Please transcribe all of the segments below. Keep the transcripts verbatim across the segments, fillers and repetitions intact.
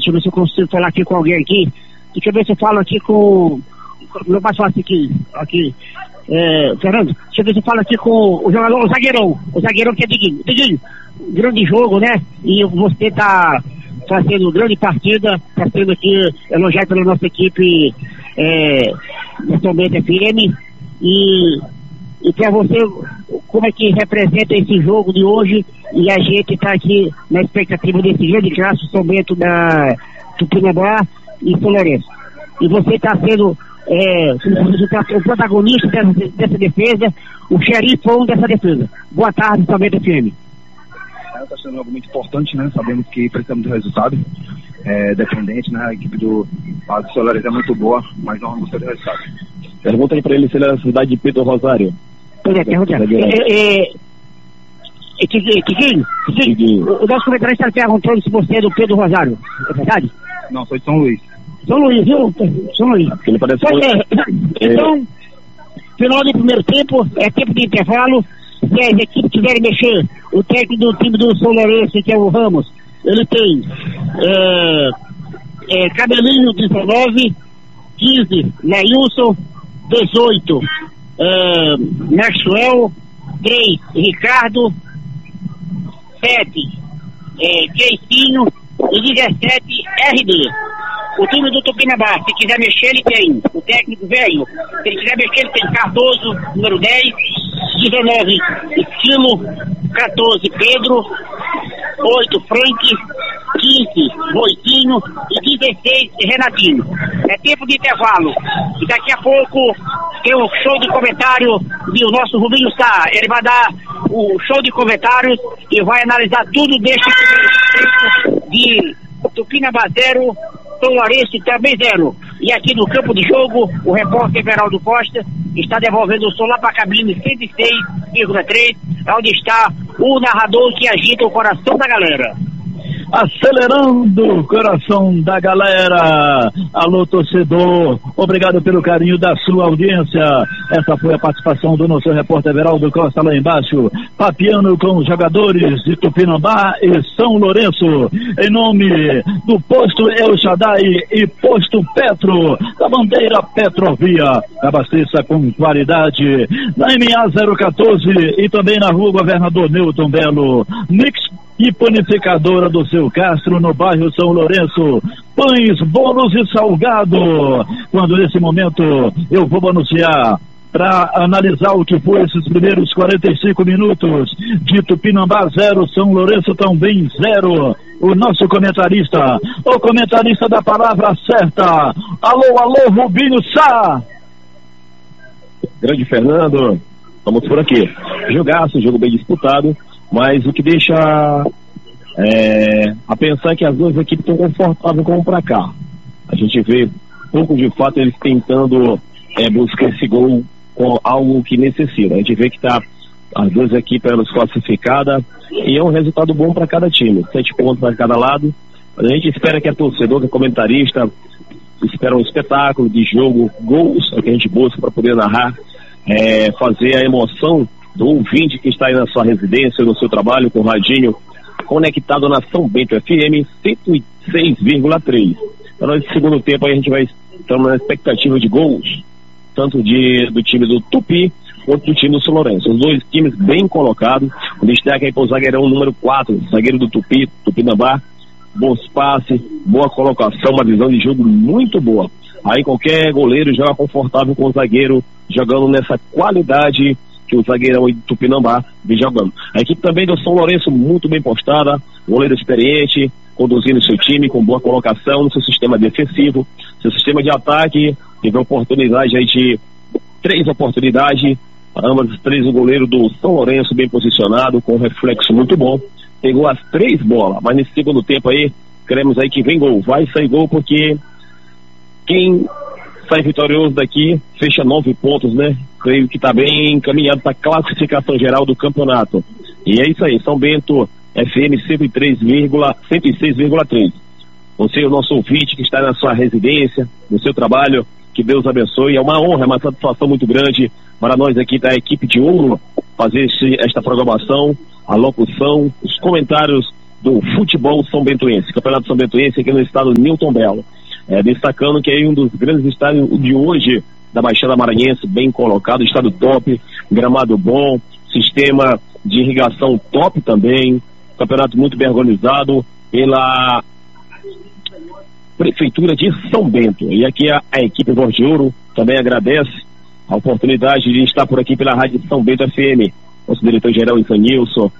deixa eu ver se eu consigo falar aqui com alguém aqui. Deixa eu ver se eu falo aqui com... Não posso falar aqui, aqui. É, Fernando, deixa eu ver se eu falo aqui com o jogador, o zagueirão. O zagueirão que é Diguinho. Diguinho, grande jogo, né? E você tá fazendo grande partida, tá sendo aqui elogiado pela nossa equipe é, da São Bento F M. E, e para você, como é que representa esse jogo de hoje? E a gente tá aqui na expectativa desse grande clássico São Bento da Tupinambá e São Lourenço. E você está sendo é, o protagonista dessa, dessa defesa, o xerifão dessa defesa. Boa tarde, São Bento F M. Está sendo algo muito importante, né? Sabemos que precisamos do resultado. É, dependente, né? A equipe do Pato Solares é muito boa, mas não vamos ter resultado. Pergunta aí para ele se ele é da cidade de Pedro Rosário. Pois é, pergunta. É, é, Tiquinho, o nosso comentarista está perguntando se você é do Pedro Rosário. É verdade? Não, sou de São Luís. São Luís, viu? São Luís. Ele parece pois é, então, final do primeiro tempo, é tempo de intervalo. Se as equipes tiverem mexer, o técnico do time do São Lourenço, que é o Ramos, ele tem é, é, Cabelinho dezenove, quinze, Neilson, dezoito, é, Maxwell, três, Ricardo, sete, é, Keicinho e dezessete, R D. O time do Tupinambá, se quiser mexer, ele tem. O técnico velho, se ele quiser mexer, ele tem Cardoso, número dez, dezenove, Esquilo, catorze, Pedro, oito, Frank, quinze, Boitinho e dezesseis, Renatinho. É tempo de intervalo. E daqui a pouco tem um show de comentário e o nosso Rubinho Sá. Ele vai dar o show de comentários e vai analisar tudo deste primeiro tempo de Tupinambá zero, São Lourenço também zero. E aqui no campo de jogo, o repórter Everaldo Costa está devolvendo o som lá para a cabine cento e seis vírgula três, onde está o narrador que agita o coração da galera. Acelerando o coração da galera. Alô, torcedor, obrigado pelo carinho da sua audiência. Essa foi a participação do nosso repórter Everaldo Costa lá embaixo, papeando com os jogadores de Tupinambá e São Lourenço, em nome do Posto El Shaddai e Posto Petro, da bandeira Petrovia. Abasteça com qualidade na M A zero quatorze e também na rua Governador Newton Belo. Mix e panificadora do Seu Castro, no bairro São Lourenço. Pães, bolos e salgado. Quando nesse momento eu vou anunciar, para analisar o que foi esses primeiros quarenta e cinco minutos de Tupinambá zero, São Lourenço também zero. O nosso comentarista, o comentarista da palavra certa. Alô, alô, Rubinho Sá. Grande Fernando, vamos por aqui. Jogaço, jogo bem disputado. Mas o que deixa é, a pensar que as duas equipes estão confortáveis como para cá. A gente vê pouco de fato eles tentando é, buscar esse gol com algo que necessita. A gente vê que está as duas equipes elas classificadas e é um resultado bom para cada time. Sete pontos para cada lado. A gente espera que a torcedor, que a comentarista, espera um espetáculo de jogo, gols, é o que a gente busca para poder narrar, é, fazer a emoção do ouvinte que está aí na sua residência, no seu trabalho, com o radinho conectado na São Bento F M cento e seis vírgula três. Então, nesse segundo tempo aí a gente vai estar na expectativa de gols, tanto de, do time do Tupi quanto do time do São Lourenço. Os dois times bem colocados. O destaque aí para o zagueirão número quatro, zagueiro do Tupi, Tupinambá. Bons passes, boa colocação, uma visão de jogo muito boa. Aí qualquer goleiro joga confortável com o zagueiro, jogando nessa qualidade que o zagueirão de Tupinambá vem jogando. A equipe também do São Lourenço muito bem postada, goleiro experiente, conduzindo seu time com boa colocação no seu sistema defensivo, seu sistema de ataque, teve oportunidade aí de três oportunidades, ambas as três o goleiro do São Lourenço bem posicionado, com um reflexo muito bom, pegou as três bolas, mas nesse segundo tempo aí, queremos aí que vem gol, vai sair gol porque quem sai vitorioso daqui, fecha nove pontos, né? Creio que está bem encaminhado para a classificação geral do campeonato. E é isso aí, São Bento F M cento e três vírgula seis vírgula três. Você, o nosso ouvinte que está na sua residência, no seu trabalho, que Deus abençoe. É uma honra, é uma satisfação muito grande para nós aqui da equipe de Ouro fazer esse, esta programação, a locução, os comentários do futebol são bentoense, Campeonato São Bentoense aqui no estado do Newton Belo. É, destacando que é um dos grandes estádios de hoje da Baixada Maranhense, bem colocado, estado top, gramado bom, sistema de irrigação top também, campeonato muito bem organizado pela Prefeitura de São Bento. E aqui a, a equipe Voz de Ouro também agradece a oportunidade de estar por aqui pela Rádio São Bento F M, nosso diretor-geral Isanilson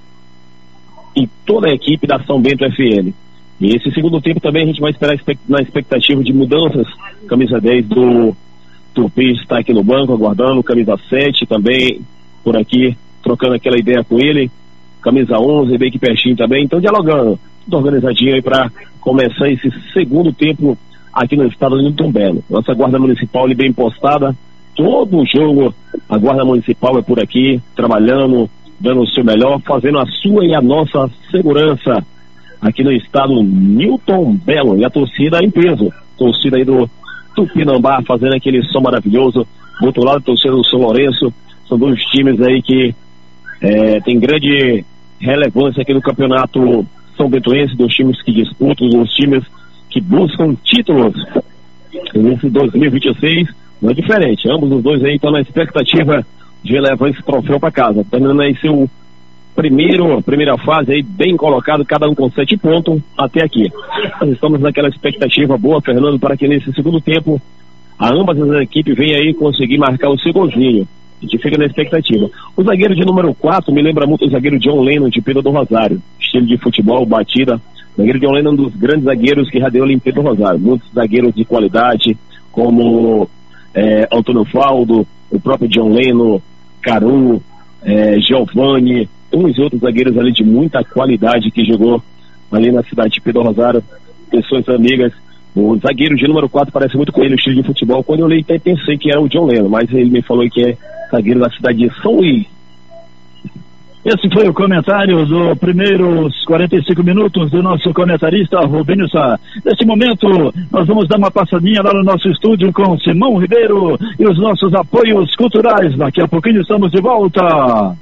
e toda a equipe da São Bento F M. E esse segundo tempo também a gente vai esperar na expectativa de mudanças. Camisa dez do Tupi está aqui no banco aguardando, camisa sete também por aqui, trocando aquela ideia com ele, camisa onze bem aqui pertinho também, então dialogando, tudo organizadinho aí para começar esse segundo tempo aqui no estado de Newton Belo. Nossa guarda municipal ali bem postada, todo o jogo a guarda municipal é por aqui, trabalhando, dando o seu melhor, fazendo a sua e a nossa segurança aqui no estado Newton Belo, e a torcida em peso, torcida aí do Tupinambá fazendo aquele som maravilhoso. Do outro lado, a torcida do São Lourenço. São dois times aí que é, tem grande relevância aqui no campeonato São Bentoense, dos times que disputam, dos times que buscam títulos. Nesse dois mil e vinte e seis não é diferente, ambos os dois aí estão na expectativa de levar esse troféu para casa, terminando aí seu primeiro, primeira fase aí bem colocado, cada um com sete pontos até aqui. Nós estamos naquela expectativa boa, Fernando, para que nesse segundo tempo a ambas as equipes venham aí conseguir marcar o seu golzinho. A gente fica na expectativa. O zagueiro de número quatro me lembra muito o zagueiro John Lennon de Pedro do Rosário, estilo de futebol, batida. O zagueiro John Lennon é um dos grandes zagueiros que já deu em Pedro do Rosário, muitos zagueiros de qualidade como é, Antônio Faldo, o próprio John Lennon, Caru, é, Giovanni, uns outros zagueiros ali de muita qualidade que jogou ali na cidade de Pedro Rosário, pessoas amigas. O zagueiro de número quatro parece muito com ele, o estilo de futebol. Quando eu li, até pensei que era o John Lennon, mas ele me falou que é zagueiro da cidade de São Luís. Esse foi o comentário dos primeiros quarenta e cinco minutos do nosso comentarista Rubinho Sá. Neste momento, nós vamos dar uma passadinha lá no nosso estúdio com Simão Ribeiro e os nossos apoios culturais. Daqui a pouquinho estamos de volta.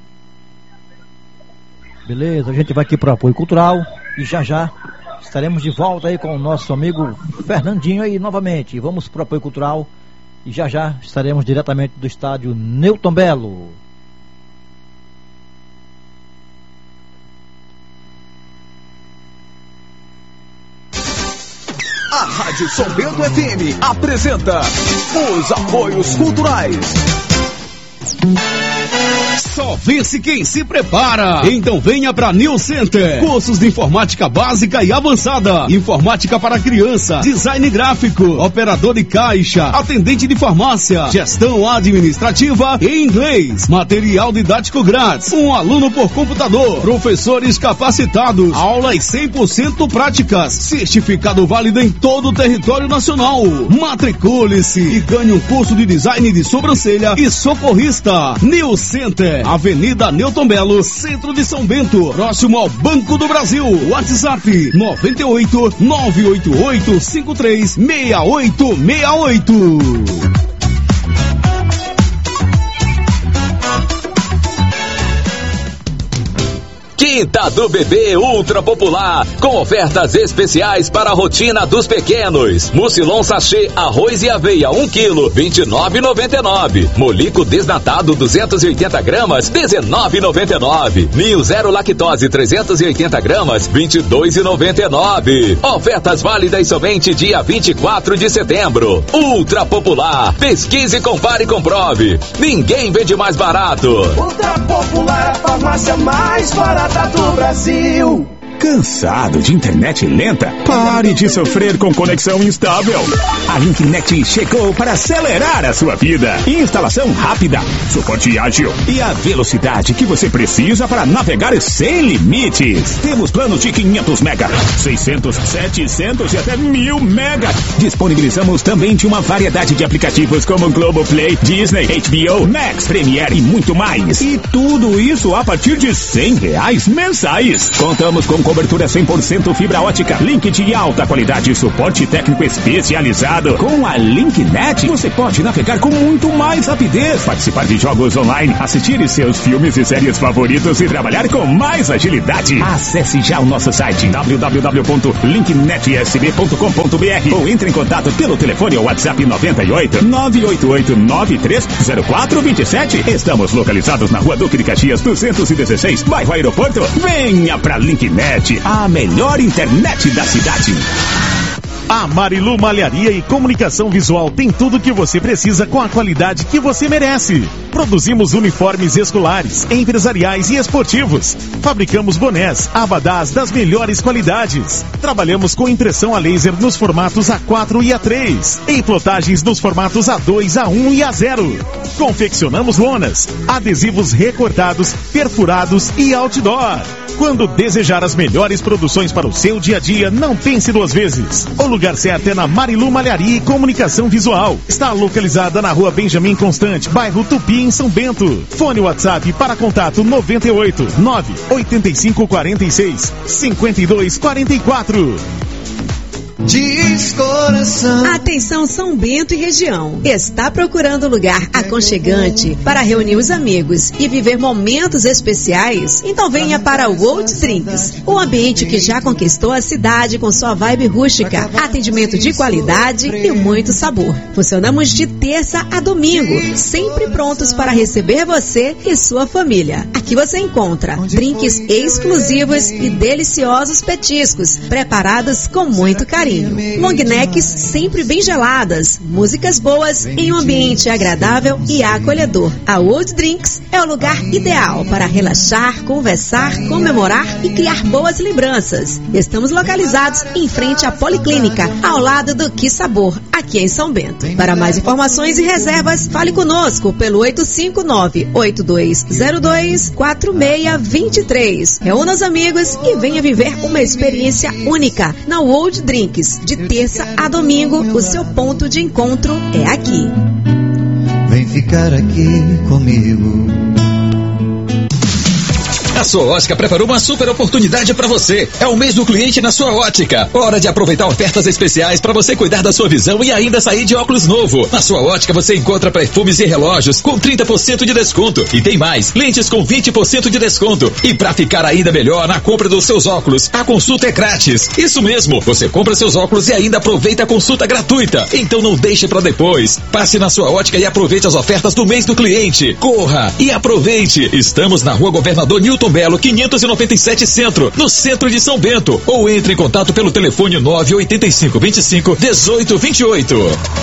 Beleza, a gente vai aqui para o apoio cultural e já já estaremos de volta aí com o nosso amigo Fernandinho aí novamente. Vamos para o apoio cultural e já já estaremos diretamente do estádio Newton Belo. A Rádio São Bento F M apresenta os apoios culturais. Só vence quem se prepara. Então venha para New Center. Cursos de informática básica e avançada, informática para criança, design gráfico, operador de caixa, atendente de farmácia, gestão administrativa e inglês. Material didático grátis, um aluno por computador, professores capacitados, aulas cem por cento práticas, certificado válido em todo o território nacional. Matricule-se e ganhe um curso de design de sobrancelha e socorrista. New Center, Avenida Newton Belo, Centro de São Bento, próximo ao Banco do Brasil. WhatsApp nove oito nove oito oito cinco três seis oito seis oito. Quinta do Bebê Ultra Popular, com ofertas especiais para a rotina dos pequenos. Mucilon sachê, arroz e aveia, um quilo, vinte e nove reais e noventa e nove centavos. Molico desnatado, duzentos e oitenta gramas, dezenove reais e noventa e nove centavos. Ninho zero lactose, trezentos e oitenta gramas, vinte e dois reais e noventa e nove centavos. Ofertas válidas somente dia vinte e quatro de setembro. Ultra Popular, pesquise, compare e comprove. Ninguém vende mais barato. Ultra Popular, a farmácia mais barata do Brasil. Cansado de internet lenta? Pare de sofrer com conexão instável. A Linknet chegou para acelerar a sua vida. Instalação rápida, suporte ágil e a velocidade que você precisa para navegar sem limites. Temos planos de quinhentos mega, seiscentos, setecentos e até mil mega. Disponibilizamos também de uma variedade de aplicativos como Globoplay, Disney, H B O, Max, Premiere e muito mais. E tudo isso a partir de cem reais mensais. Contamos com cobertura cem por cento fibra ótica, link de alta qualidade e suporte técnico especializado. Com a LinkNet, você pode navegar com muito mais rapidez, participar de jogos online, assistir seus filmes e séries favoritos e trabalhar com mais agilidade. Acesse já o nosso site w w w ponto link net s b ponto com ponto b r ou entre em contato pelo telefone ou WhatsApp nove oito nove oito oito nove três zero quatro dois sete. Estamos localizados na Rua Duque de Caxias duzentos e dezesseis, bairro Aeroporto. Venha pra LinkNet, a melhor internet da cidade. A Marilu Malharia e Comunicação Visual tem tudo o que você precisa com a qualidade que você merece. Produzimos uniformes escolares, empresariais e esportivos. Fabricamos bonés, abadás das melhores qualidades. Trabalhamos com impressão a laser nos formatos A quatro e A três. E plotagens nos formatos A dois, A um e A zero. Confeccionamos lonas, adesivos recortados, perfurados e outdoor. Quando desejar as melhores produções para o seu dia a dia, não pense duas vezes. O lugar certo é na Marilu Malharia e Comunicação Visual. Está localizada na Rua Benjamin Constante, bairro Tupi, em São Bento. Fone WhatsApp para contato nove oito nove oito cinco quatro seis cinco dois quatro quatro. Diz coração. Atenção São Bento e região. Está procurando um lugar aconchegante para reunir os amigos e viver momentos especiais? Então venha para o World Drinks, o ambiente que já conquistou a cidade com sua vibe rústica, atendimento de qualidade e muito sabor. Funcionamos de terça a domingo, sempre prontos para receber você e sua família. Aqui você encontra drinks exclusivos e deliciosos petiscos, preparados com muito carinho. Long necks sempre bem geladas, músicas boas em um ambiente agradável e acolhedor. A World Drinks é o lugar ideal para relaxar, conversar, comemorar e criar boas lembranças. Estamos localizados em frente à Policlínica, ao lado do Que Sabor, aqui em São Bento. Para mais informações e reservas, fale conosco pelo oito cinco nove oito dois zero dois quatro seis dois três. Reúna os amigos e venha viver uma experiência única na World Drinks. De terça a domingo, o seu ponto de encontro é aqui. Vem ficar aqui comigo. A sua ótica preparou uma super oportunidade para você. É o mês do cliente na sua ótica. Hora de aproveitar ofertas especiais para você cuidar da sua visão e ainda sair de óculos novo. Na sua ótica você encontra perfumes e relógios com trinta por cento de desconto. E tem mais, lentes com vinte por cento de desconto. E para ficar ainda melhor na compra dos seus óculos, a consulta é grátis. Isso mesmo, você compra seus óculos e ainda aproveita a consulta gratuita. Então não deixe para depois. Passe na sua ótica e aproveite as ofertas do mês do cliente. Corra e aproveite. Estamos na Rua Governador Newton Belo, quinhentos e noventa e sete Centro, no centro de São Bento. Ou entre em contato pelo telefone nove oito cinco dois cinco um oito dois oito.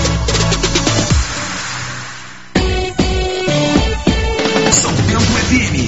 São Bento F M.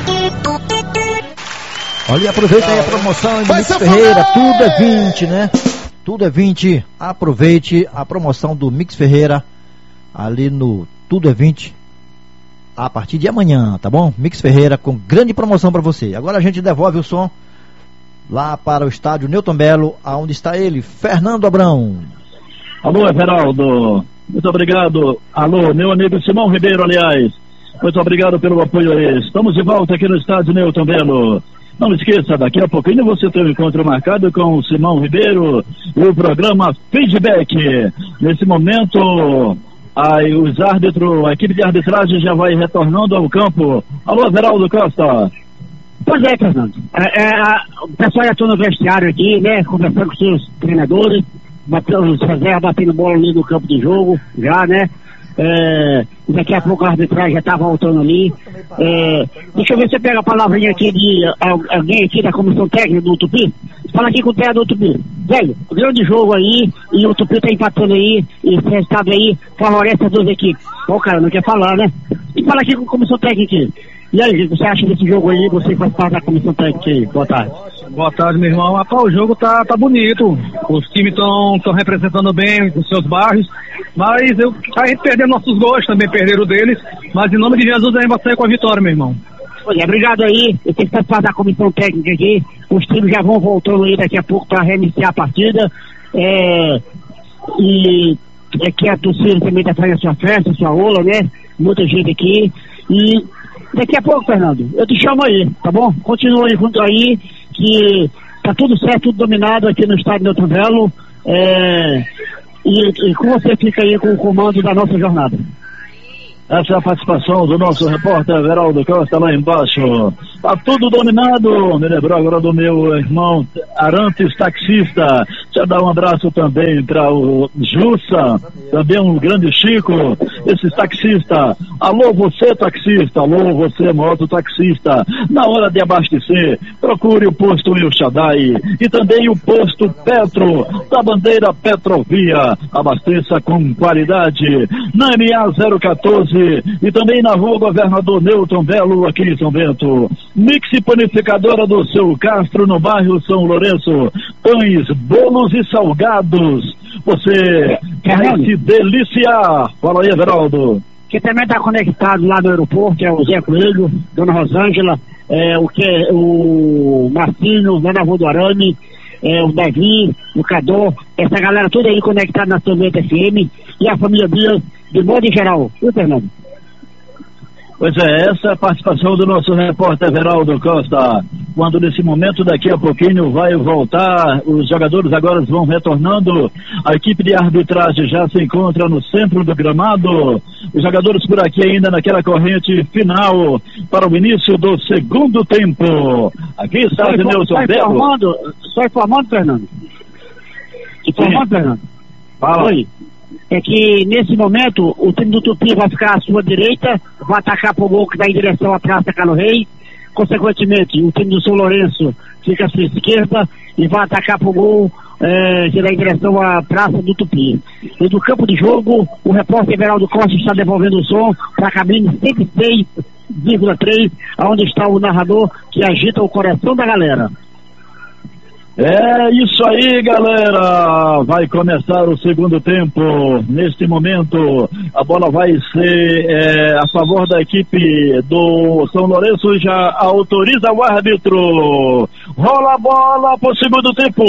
Olha, e aproveita aí a promoção do Mix Ferreira, tudo é vinte, né? Tudo é vinte. Aproveite a promoção do Mix Ferreira ali no Tudo é vinte. A partir de amanhã, tá bom? Mix Ferreira com grande promoção para você. Agora a gente devolve o som lá para o estádio Newton Belo, aonde está ele, Fernando Abrão. Alô, Everaldo. Muito obrigado. Alô, meu amigo Simão Ribeiro, aliás. Muito obrigado pelo apoio aí. Estamos de volta aqui no estádio Newton Belo. Não esqueça, daqui a pouquinho você tem um encontro marcado com o Simão Ribeiro e o programa Feedback. Nesse momento... Aí os árbitros, a equipe de arbitragem já vai retornando ao campo. Alô, Veraldo Costa. Pois é, Fernando. É, é, a, o pessoal já está no vestiário aqui, né? Conversando com os seus treinadores, batendo os reservas, batendo bola ali no campo de jogo, já, né? É, daqui a pouco a arbitragem já está voltando ali. É, deixa eu ver se você pega a palavrinha aqui de alguém aqui da comissão técnica do Tupi. Fala aqui com o treinador do Tupi. Velho, grande jogo aí, e o Tupi tá empatando aí, e esse resultado aí favorece as duas equipes. Pô, cara, não quer falar, né? E fala aqui com a comissão técnica aqui. E aí, o que você acha desse jogo aí? Você faz parte da comissão técnica aí. Boa tarde. Boa tarde, meu irmão. Rapaz, o jogo tá, tá bonito. Os times estão representando bem os seus bairros. Mas eu, a gente perdeu nossos gols, também perderam deles. Mas em nome de Jesus a gente vai sair com a vitória, meu irmão. Pois é, obrigado aí. Eu tenho que participar da comissão técnica aqui. Os times já vão voltando aí daqui a pouco para reiniciar a partida. É, e aqui a torcida também tá fazendo a sua festa, a sua ola, né? Muita gente aqui. E daqui a pouco, Fernando, eu te chamo aí, tá bom? Continua aí junto aí, que tá tudo certo, tudo dominado aqui no estádio Newton Velo. É, e, e com você fica aí com o comando da nossa jornada. Essa é a participação do nosso repórter Everaldo Costa lá embaixo. Tá tudo dominado. Me lembrou agora do meu irmão Arantes, taxista. Deixa eu dar um abraço também para o Jussa, também um grande Chico, esse taxista. Alô você taxista, alô você mototaxista. Na hora de abastecer, procure o posto El Shaddai e também o posto Petro, da bandeira Petrovia. Abasteça com qualidade. Na M A zero quatorze e também na rua Governador Newton Belo, aqui em São Bento. Mix Panificadora do Seu Castro, no bairro São Lourenço. Pães, bolos e salgados. Você vai se deliciar. Fala aí, Everaldo. Que também está conectado lá no aeroporto, é o Zé Coelho, Dona Rosângela, é, o, que, o Marcinho, lá na Rua do Arame, é, o Davi, o Cador, essa galera toda aí conectada na São Bento F M e a família Dias, de modo em geral. Viu, Fernando? Pois é, essa é a participação do nosso repórter Everaldo Costa. Quando nesse momento, daqui a pouquinho, vai voltar, os jogadores agora vão retornando, a equipe de arbitragem já se encontra no centro do gramado, os jogadores por aqui ainda naquela corrente final para o início do segundo tempo. Aqui está o Nilson Belo. Informando, só informando, Fernando. Informando, Fernando. Fala. Oi. É que nesse momento o time do Tupi vai ficar à sua direita, vai atacar pro gol que dá em direção à Praça Carlos Reis. Consequentemente, o time do São Lourenço fica à sua esquerda e vai atacar pro gol é, que dá em direção à Praça do Tupi. E do campo de jogo, o repórter Everaldo Costa está devolvendo o som para a cabine cento e seis vírgula três, onde está o narrador que agita o coração da galera. É isso aí, galera. Vai começar o segundo tempo. Neste momento, a bola vai ser é, a favor da equipe do São Lourenço. Já autoriza o árbitro. Rola a bola para o segundo tempo.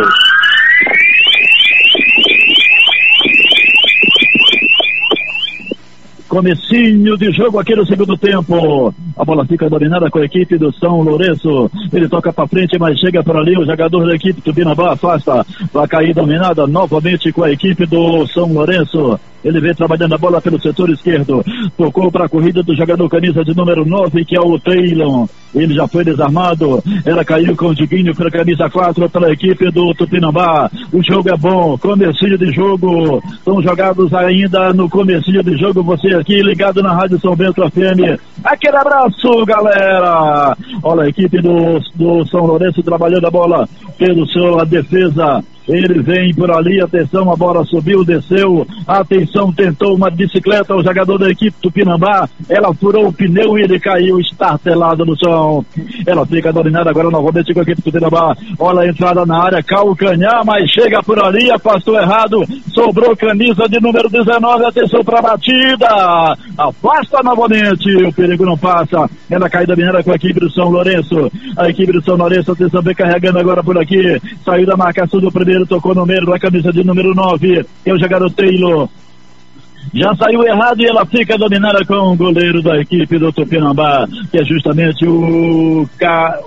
Comecinho de jogo aqui no segundo tempo. A bola fica dominada com a equipe do São Lourenço. Ele toca para frente, mas chega por ali. O jogador da equipe Tupinambá afasta. Vai cair dominada novamente com a equipe do São Lourenço. Ele vem trabalhando a bola pelo setor esquerdo. Tocou para a corrida do jogador camisa de número nove, que é o Taylor. Ele já foi desarmado. Ela caiu com o Diguinho para a camisa quatro pela equipe do Tupinambá. O jogo é bom. Comecinho de jogo. São jogados ainda no comecinho de jogo. Você aqui ligado na Rádio São Bento F M. Aquele abraço, galera. Olha a equipe do, do São Lourenço trabalhando a bola pelo seu a defesa. Ele vem por ali, atenção, a bola subiu, desceu, atenção, tentou uma bicicleta, o jogador da equipe Tupinambá, ela furou o pneu e ele caiu estartelado no chão. Ela fica dominada agora novamente com a equipe Tupinambá. Olha a entrada na área, calcanhar, mas chega por ali, afastou errado, sobrou camisa de número dezenove, atenção para a batida, afasta novamente, o perigo não passa, ela cai dominada com a equipe do São Lourenço, a equipe do São Lourenço, atenção, vem carregando agora por aqui, saiu da marcação do primeiro, tocou no meio da camisa de número nove, é o jogador Taylor. Já saiu errado e ela fica dominada com o goleiro da equipe do Tupinambá, que é justamente o Ca...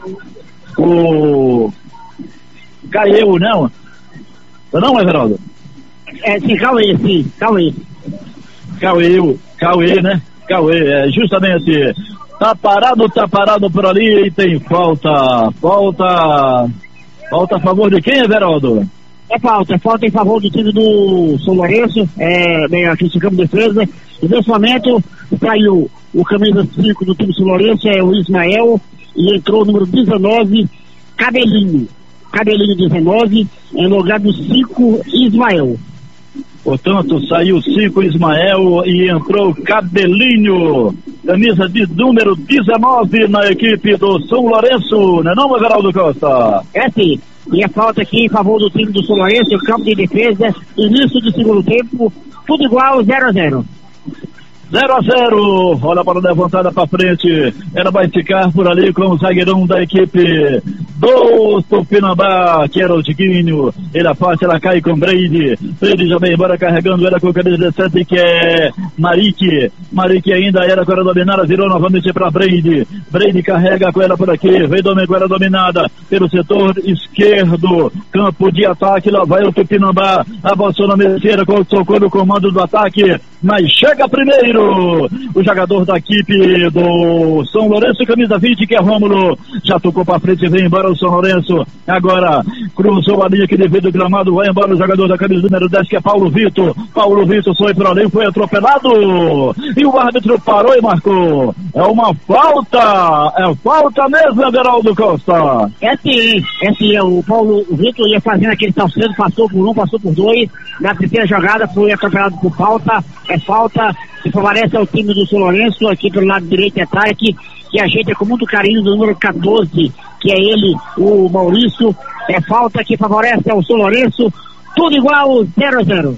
o Caiu, não? Não, Everaldo? É, sim, Cauê, sim, Cauê. Cauê, Cauê, né? Cauê, é justamente. Tá parado, tá parado por ali e tem falta. Falta. Falta a favor de quem, Everaldo? É falta, é falta em favor do time do São Lourenço, é, bem, aqui no campo de defesa. E nesse momento saiu o camisa cinco do time São Lourenço, é o Ismael, e entrou o número dezenove, Cabelinho. Cabelinho dezenove, em lugar do cinco, Ismael. Portanto, saiu cinco Ismael e entrou Cabelinho, camisa de número dezenove na equipe do São Lourenço, não é não, Everaldo Costa? É sim, e a falta aqui em favor do time do São Lourenço, campo de defesa, início do segundo tempo, tudo igual, zero a zero. zero a zero, olha a bola levantada para frente, ela vai ficar por ali com o zagueirão da equipe do Tupinambá, que era o Tiquinho. Ele afasta, ela cai com Brady. Brady já vem embora carregando ela com o camisa dezessete, que é Marique. Marique ainda era com ela dominada, virou novamente para Brady. Brady carrega com ela por aqui, vem dominando com ela dominada pelo setor esquerdo. Campo de ataque, lá vai o Tupinambá. Avançou na merceira, tocou no comando do ataque, mas chega primeiro o jogador da equipe do São Lourenço, camisa vinte, que é Rômulo. Já tocou para frente, vem embora o São Lourenço. Agora cruzou a linha que devido do gramado, vai embora o jogador da camisa número dez, que é Paulo Vitor. Paulo Vitor foi por ali, foi atropelado e o árbitro parou e marcou. É uma falta, é falta mesmo, Everaldo Costa. É sim, é sim, o Paulo Vitor ia fazendo aquele salcedo, passou por um, passou por dois, na terceira jogada foi atropelado por falta, é falta, que favorece ao time do São Lourenço, aqui pelo lado direito é Tarek, que ajeita com muito carinho do número catorze, que é ele, o Maurício. É falta que favorece ao São Lourenço, tudo igual, zero a zero.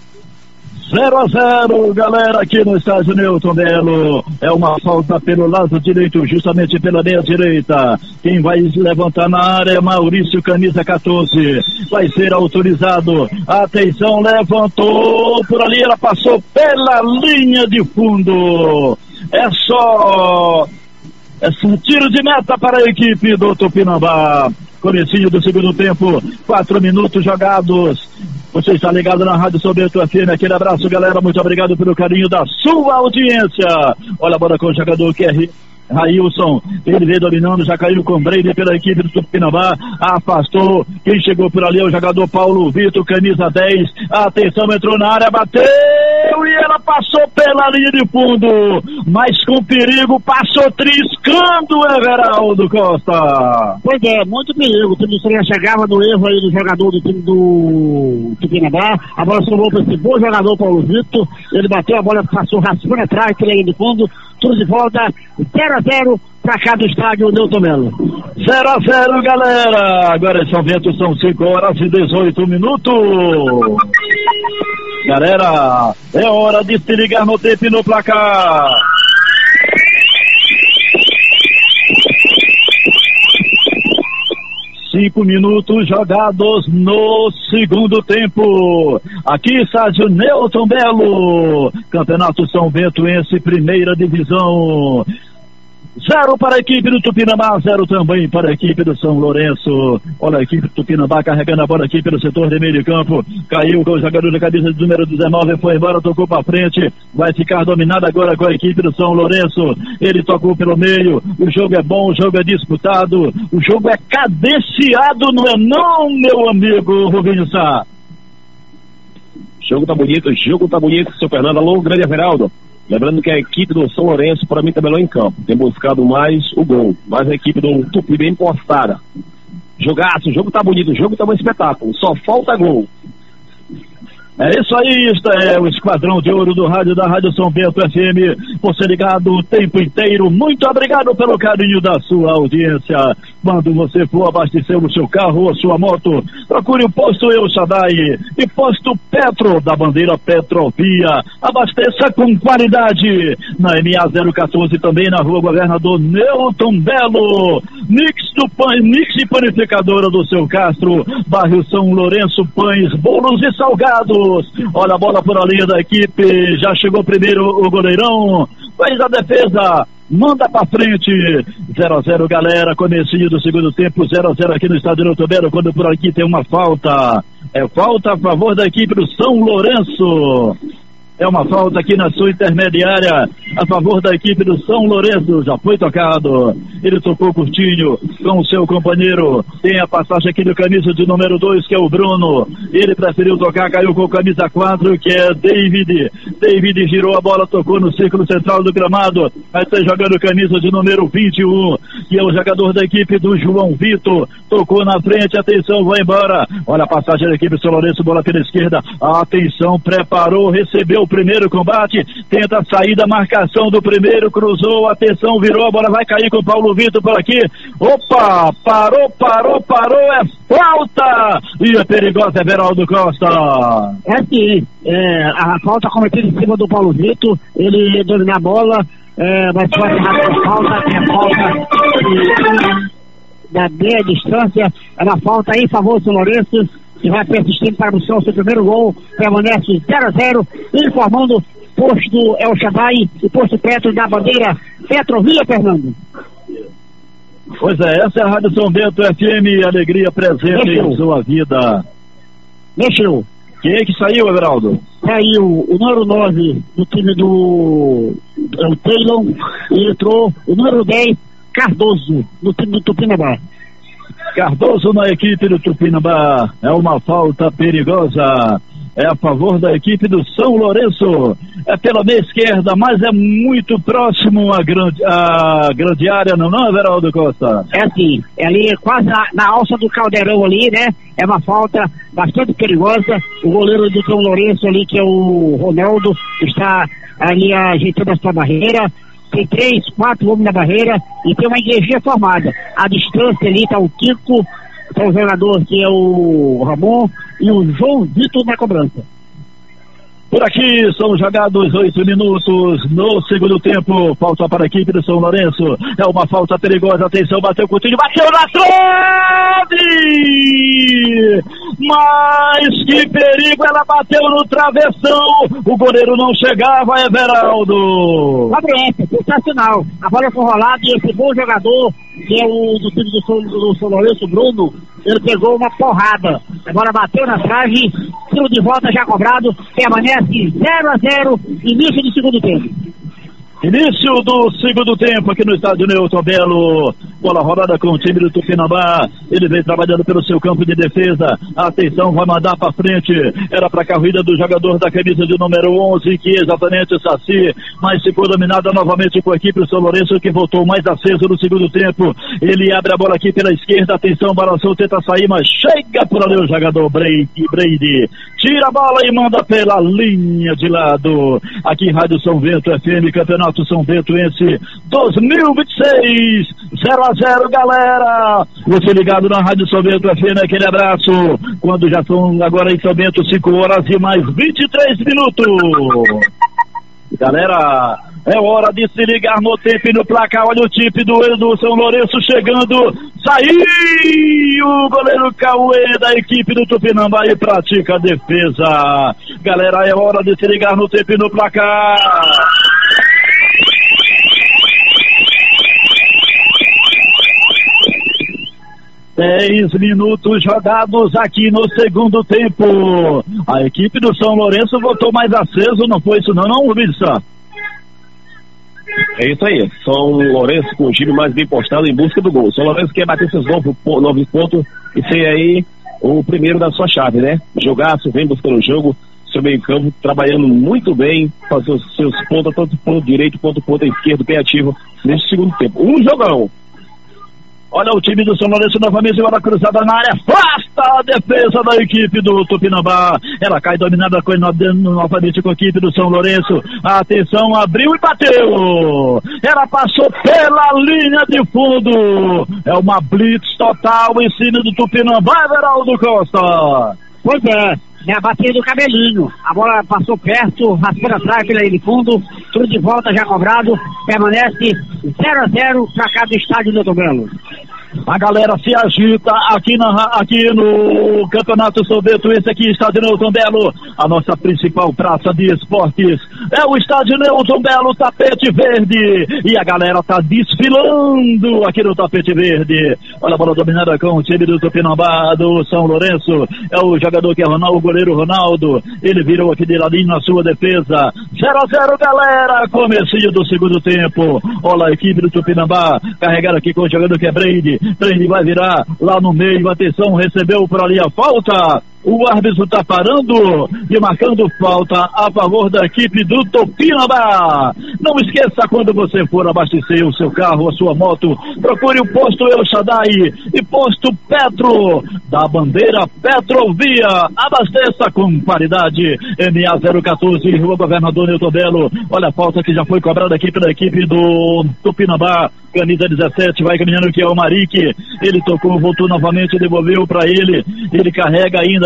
zero a zero, galera, aqui no estádio Newton Belo. É uma falta pelo lado direito, justamente pela meia direita. Quem vai levantar na área é Maurício, camisa catorze. Vai ser autorizado. Atenção, levantou por ali, ela passou pela linha de fundo. É só... É só tiro de meta para a equipe do Tupinambá. Comecinho do segundo tempo, quatro minutos jogados. Você está ligado na Rádio São Bento F M. Aquele abraço, galera. Muito obrigado pelo carinho da sua audiência. Olha a bola com o jogador que é Railson. Ele veio dominando, já caiu com Brady pela equipe do Tupinambá. Afastou. Quem chegou por ali é o jogador Paulo Vitor, camisa dez. Atenção, entrou na área, bateu e ela passou pela linha de fundo. Mas com perigo, passou triscando, Everaldo Costa. Pois é, muito perigo. O time do São chegava no erro aí do jogador do time do Tupinambá. A bola sobrou para esse bom jogador Paulo Vitor. Ele bateu, a bola passou raspando atrás pela linha de fundo. Tudo de volta, zero a zero para cá do estádio Newton Belo. zero a zero, galera. Agora em São Bento são cinco horas e dezoito minutos. Galera, é hora de se ligar no tempo e no placar. Cinco minutos jogados no segundo tempo. Aqui estádio Newton Belo. Campeonato São Bentoense, primeira divisão. Zero para a equipe do Tupinambá, zero também para a equipe do São Lourenço. Olha a equipe do Tupinambá carregando a bola aqui pelo setor de meio de campo. Caiu com o jogador da camisa de número dezenove, foi embora, tocou para frente. Vai ficar dominado agora com a equipe do São Lourenço. Ele tocou pelo meio. O jogo é bom, o jogo é disputado. O jogo é cadenciado, não é não, meu amigo Rubinho Sá? O jogo tá bonito, o jogo tá bonito, seu Fernando. Alô, grande Everaldo. Lembrando que a equipe do São Lourenço, para mim, tá melhor em campo. Tem buscado mais o gol. Mas a equipe do Tupi bem postada. Jogaço, o jogo tá bonito, o jogo tá um espetáculo. Só falta gol. É isso aí, isto é o Esquadrão de Ouro do Rádio da Rádio São Bento F M. Você ligado o tempo inteiro. Muito obrigado pelo carinho da sua audiência. Quando você for abastecer o seu carro ou a sua moto, procure o posto El Shaddai e posto Petro da bandeira Petrovia. Abasteça com qualidade. Na M A zero quatorze, também na rua Governador Newton Belo. Mix do Pães, Mix e Panificadora do Seu Castro, bairro São Lourenço, pães, bolos e salgados. Olha a bola por ali da equipe, já chegou primeiro o goleirão, fez a defesa, manda pra frente. Zero a zero, galera, comecinho do segundo tempo, zero a zero aqui no estádio Newton Belo, quando por aqui tem uma falta, é falta a favor da equipe do São Lourenço. É uma falta aqui na sua intermediária a favor da equipe do São Lourenço. Já foi tocado. Ele tocou curtinho com o seu companheiro. Tem a passagem aqui do camisa de número dois, que é o Bruno. Ele preferiu tocar, caiu com camisa quatro, que é David. David girou a bola, tocou no círculo central do gramado. Vai estar jogando camisa de número vinte e um, que é o jogador da equipe do João Vitor. Tocou na frente, atenção, vai embora. Olha a passagem da equipe do São Lourenço, bola pela esquerda. Atenção, preparou, recebeu o primeiro combate, tenta a saída, marcação do primeiro, cruzou, atenção, virou, a bola vai cair com o Paulo Vitor por aqui. Opa, parou, parou, parou, é falta! E é perigosa, Everaldo Costa. É sim, é, a falta cometida em cima do Paulo Vitor, ele domina a bola, é, mas vai errar a falta, é falta. E... da meia distância. É uma falta em favor do São Lourenço, que vai persistindo para buscar o seu primeiro gol. Permanece zero a zero, informando posto El Shaddai e posto Petro da bandeira Petrovia, Fernando. Pois é, essa é a Rádio São Bento F M, alegria presente Mexeu. Em sua vida. Mexeu. Quem é que saiu, Everaldo? Saiu o número nove do time do é o Taylor e entrou o número dez, Cardoso, do time do Tupinambá. Cardoso na equipe do Tupinambá. É uma falta perigosa. É a favor da equipe do São Lourenço. É pela meia esquerda, mas é muito próximo à grande, à grande área, não é, Everaldo Costa? É sim, é ali quase na, na alça do caldeirão ali, né? É uma falta bastante perigosa. O goleiro do São Lourenço ali, que é o Ronaldo, está ali ajeitando a sua barreira. Tem três, quatro homens na barreira e tem uma igrejinha formada. A distância ali está o Kiko, está o jogador que é o Ramon e o João Vitor na cobrança. Por aqui são jogados oito minutos no segundo tempo. Falta para a equipe do São Lourenço. É uma falta perigosa. Atenção, bateu o Coutinho, bateu na trave! Mas que perigo, ela bateu no travessão. O goleiro não chegava, Everaldo. Gabriel, sensacional. A bola foi rolada e esse bom jogador, que é o do time do São, do São Lourenço, Bruno, ele pegou uma porrada. A bola bateu na trave, tiro de volta já cobrado, permanece zero a zero, início do segundo tempo. Início do segundo tempo aqui no estádio Newton Belo. Bola rodada com o time do Tupinambá. Ele vem trabalhando pelo seu campo de defesa. Atenção, vai mandar para frente. Era para a corrida do jogador da camisa de número onze, que é exatamente o Saci, mas ficou dominada novamente com a equipe do São Lourenço, que voltou mais aceso no segundo tempo. Ele abre a bola aqui pela esquerda. Atenção, balançou, tenta sair, mas chega por ali o jogador Brady. Brady tira a bola e manda pela linha de lado. Aqui Rádio São Bento F M, Campeonato São Bentoense dois mil e vinte e seis, zero a zero, galera. Você ligado na Rádio São Bento F M, aquele abraço. Quando já são agora em São Bento cinco horas e mais vinte e três minutos. Galera, é hora de se ligar no tempo e no placar. Olha o time do, do São Lourenço chegando. Saiu o goleiro Cauê da equipe do Tupinambá e pratica a defesa. Galera, é hora de se ligar no tempo e no placar. Dez minutos jogados aqui no segundo tempo. A equipe do São Lourenço voltou mais aceso, não foi isso não, não, Wilson? É isso aí, São Lourenço com o time mais bem postado em busca do gol. São Lourenço quer bater seus novos pontos e ser aí o primeiro da sua chave, né? Jogaço, vem buscando o jogo, seu meio campo, trabalhando muito bem, fazer os seus pontos, tanto ponto direito quanto ponto esquerdo, bem ativo nesse segundo tempo. Um jogão. Olha o time do São Lourenço novamente, bola cruzada na área, afasta a defesa da equipe do Tupinambá. Ela cai dominada com, novamente com a equipe do São Lourenço. Atenção, abriu e bateu. Ela passou pela linha de fundo. É uma blitz total em cima do Tupinambá, Everaldo Costa. Pois é. É a batida do cabelinho. A bola passou perto, raspou atrás pela linha de fundo, tudo de volta já cobrado, permanece zero a zero para cá do estádio do Belo. A galera se agita aqui, na, aqui no Campeonato São Bentoense, aqui estádio Newton Belo, a nossa principal praça de esportes. É o estádio Newton Belo, tapete verde, e a galera tá desfilando aqui no tapete verde. Olha a bola dominada com o time do Tupinambá, do São Lourenço. É o jogador que é Ronaldo, o goleiro Ronaldo. Ele virou aqui de ladinho na sua defesa. zero a zero, galera, comecinho do segundo tempo. Olha a equipe do Tupinambá, carregada aqui com o jogador que é Brady. Brady vai virar lá no meio, atenção, recebeu por ali a falta. O árbitro está parando e marcando falta a favor da equipe do Tupinambá. Não esqueça, quando você for abastecer o seu carro, a sua moto, procure o posto El Shaddai e posto Petro da bandeira Petrovia. Abasteça com qualidade. M A zero quatorze, Rua Governador Newton Belo. Olha a falta que já foi cobrada aqui pela equipe do Tupinambá. Camisa dezessete, vai caminhando que é o Marique. Ele tocou, voltou novamente, devolveu para ele. Ele carrega ainda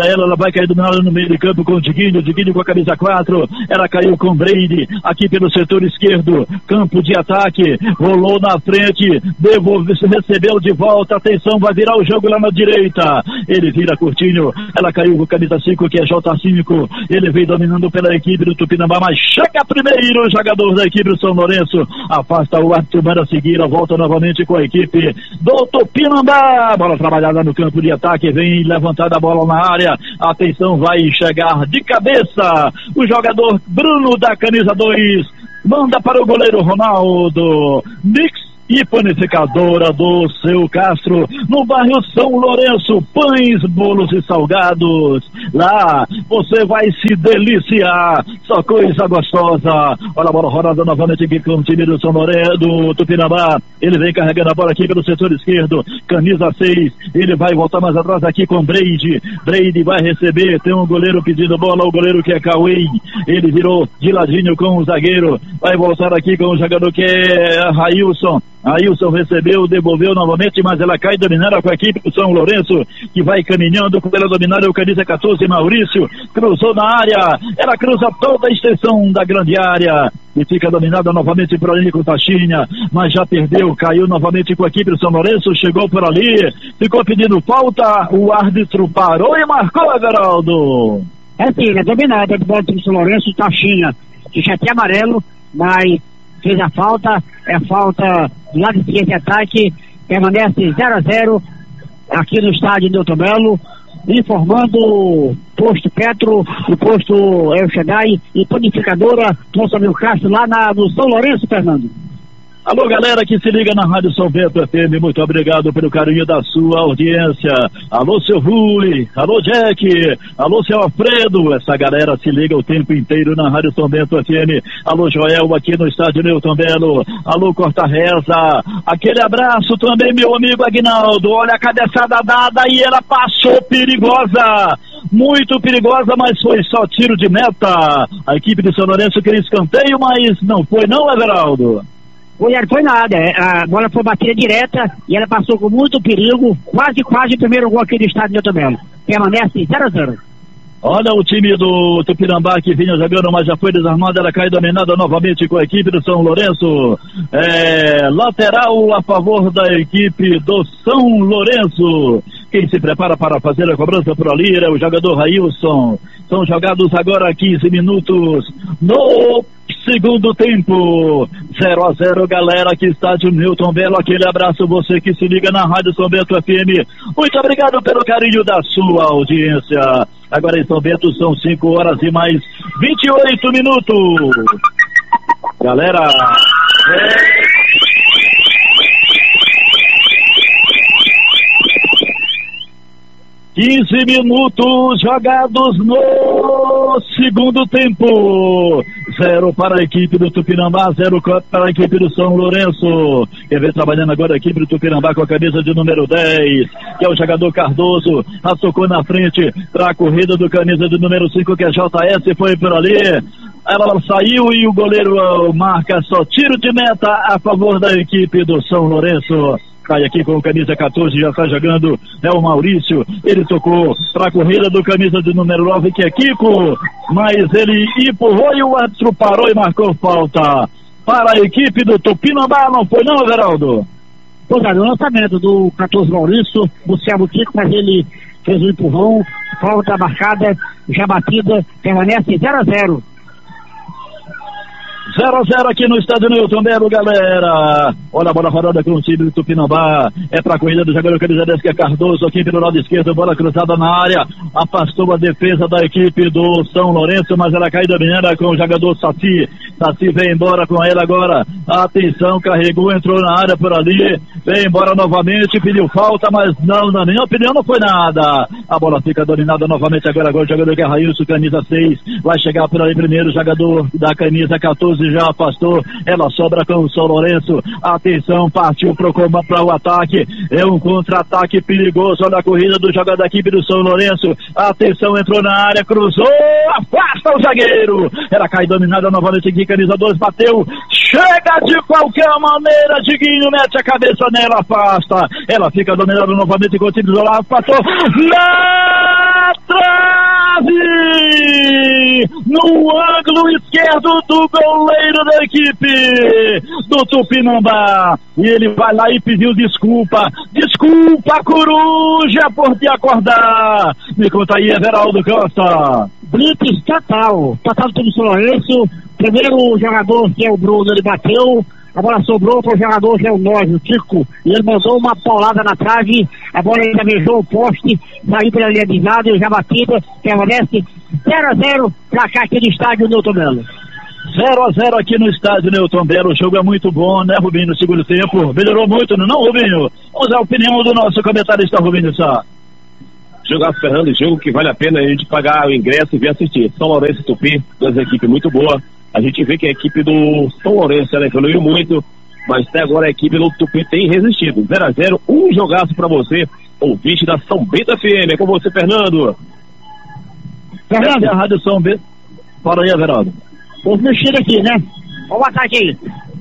ela, ela vai cair dominada no meio de campo com o Diguinho, Diguinho com a camisa quatro, ela caiu com o Brady, aqui pelo setor esquerdo, campo de ataque, rolou na frente, devolveu, recebeu de volta, atenção, vai virar o jogo lá na direita, ele vira Coutinho, ela caiu com a camisa cinco, que é J cinco, ele vem dominando pela equipe do Tupinambá, mas chega primeiro o jogador da equipe do São Lourenço, afasta o árbitro, manda seguir, volta novamente com a equipe do Tupinambá, bola trabalhada no campo de ataque, vem levantada a bola na área, atenção, vai chegar de cabeça o jogador Bruno da camisa dois, manda para o goleiro Ronaldo, mix e panificadora do Seu Castro, no bairro São Lourenço, pães, bolos e salgados. Lá você vai se deliciar, só coisa gostosa. Olha a bola rodada novamente aqui com o time do São Lourenço, do Tupinambá. Ele vem carregando a bola aqui pelo setor esquerdo, camisa seis, ele vai voltar mais atrás aqui com Brady. Brady vai receber, tem um goleiro pedindo bola, o goleiro que é Cauê. Ele virou de ladinho com o zagueiro, vai voltar aqui com o jogador que é Railson. Ailson recebeu, devolveu novamente, mas ela cai dominada com a equipe do São Lourenço, que vai caminhando com ela dominada, o camisa catorze, Maurício, cruzou na área, ela cruza toda a extensão da grande área, e fica dominada novamente por ali com o Taxinha, mas já perdeu, caiu novamente com a equipe do São Lourenço, chegou por ali, ficou pedindo falta, o árbitro parou e marcou, Everaldo. É, filha, dominada do bola do São Lourenço, Taxinha, que já tem amarelo, mas fez a falta, é falta do lado esquerdo de ataque, permanece zero a zero aqui no estádio Newton Belo, informando o posto Petro, o posto El Shaddai e panificadora Nosso Amigo Castro lá na, no São Lourenço, Fernando. Alô, galera que se liga na Rádio São Bento F M, muito obrigado pelo carinho da sua audiência. Alô, seu Rui, alô, Jack, alô, seu Alfredo, essa galera se liga o tempo inteiro na Rádio São Bento F M. Alô, Joel, aqui no estádio Newton Belo. Alô, Corta Reza, aquele abraço também, meu amigo Aguinaldo. Olha a cabeçada dada e ela passou perigosa, muito perigosa, mas foi só tiro de meta. A equipe de São Lourenço queria escanteio, mas não foi não, Everaldo? Não foi nada, a bola foi batida direta e ela passou com muito perigo, quase, quase o primeiro gol aqui do estádio Newton Belo. Permanece zero a zero. Olha o time do Tupinambá que vinha jogando, mas já foi desarmada, ela cai dominada novamente com a equipe do São Lourenço. É, lateral a favor da equipe do São Lourenço. Quem se prepara para fazer a cobrança por ali é o jogador Railson. São jogados agora quinze minutos no segundo tempo. zero a zero, galera, que estádio Newton Belo. Aquele abraço, você que se liga na Rádio São Bento F M. Muito obrigado pelo carinho da sua audiência. Agora em São Bento são cinco horas e mais vinte e oito minutos. Galera, é... quinze minutos jogados no segundo tempo. Zero para a equipe do Tupinambá, zero para a equipe do São Lourenço. Quem vem trabalhando agora a equipe do Tupinambá com a camisa de número dez, que é o jogador Cardoso. A tocou na frente para a corrida do camisa de número cinco, que é J S, foi por ali. Ela saiu e o goleiro marca só tiro de meta a favor da equipe do São Lourenço. Cai aqui com o camisa catorze, já está jogando, é o Maurício, ele tocou para a corrida do camisa de número nove, que é Kiko, mas ele empurrou e o árbitro parou e marcou falta para a equipe do Tupinambá, não foi não, Everaldo? Pois é, no lançamento do catorze Maurício, buscava o Kiko, mas ele fez um empurrão, falta marcada, já batida, permanece zero a zero. zero a zero aqui no estádio Newton Belo, galera. Olha a bola rodada com o time do Tupinambá. É para a corrida do jogador camisa dez, que é Cardoso, aqui pelo lado esquerdo. Bola cruzada na área. Afastou a defesa da equipe do São Lourenço, mas ela cai dominada com o jogador Saci. Saci vem embora com ela agora. Atenção, carregou, entrou na área por ali. Vem embora novamente, pediu falta, mas não, na minha opinião, não foi nada. A bola fica dominada novamente agora. Agora o jogador que é Railson, camisa seis. Vai chegar por ali primeiro, o jogador da camisa catorze. Já afastou, ela sobra com o São Lourenço. Atenção, partiu para o ataque, é um contra-ataque perigoso. Olha a corrida do jogador da equipe do São Lourenço. Atenção, entrou na área, cruzou, afasta o zagueiro. Ela cai dominada novamente aqui, camisa dois, bateu, chega de qualquer maneira, Diguinho mete a cabeça nela, afasta. Ela fica dominada novamente com o time do Olavo, passou na trave. quase no ângulo esquerdo do goleiro da equipe do Tupinambá. E ele vai lá e pediu desculpa. Desculpa, Coruja, por te acordar. Me conta aí, Everaldo Costa. Blitz total. Total do time do São Lourenço. Primeiro o jogador, que é o Bruno, ele bateu. A bola sobrou para o jogador que é o nove, o Tico, e ele mandou uma paulada na trave, a bola ainda beijou o poste, saiu pela linha de lado, já batida, permanece zero a zero para cá aqui no estádio Newton Belo. zero a zero aqui no estádio Newton Belo, o jogo é muito bom, né, Rubinho, no segundo tempo, melhorou muito, não, não Rubinho? Vamos à opinião do nosso comentarista Rubinho Sá. Jogar Fernando, jogo que vale a pena a gente pagar o ingresso e vir assistir. São Lourenço e Tupi, duas equipes muito boas. A gente vê que a equipe do São Lourenço ela evoluiu muito, mas até agora a equipe do Tupi tem resistido. zero a zero, um jogaço pra você, ouvinte da São Bento F M. É com você, Fernando. Fernando, é a Rádio São Bento. Fala aí, Everaldo. Vamos mexer aqui, né? Vamos ataque aí.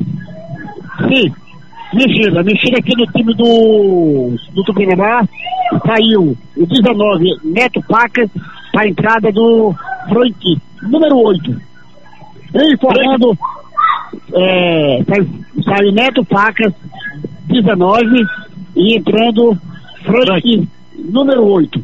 Sim, mexida. Mexida aqui no time do, do Tupinambá. Saiu o dezenove, Neto Pacas, para a entrada do Frank, número oito. Informando, é, sai o Neto Pacas, dezenove, e entrando Frank, número oito.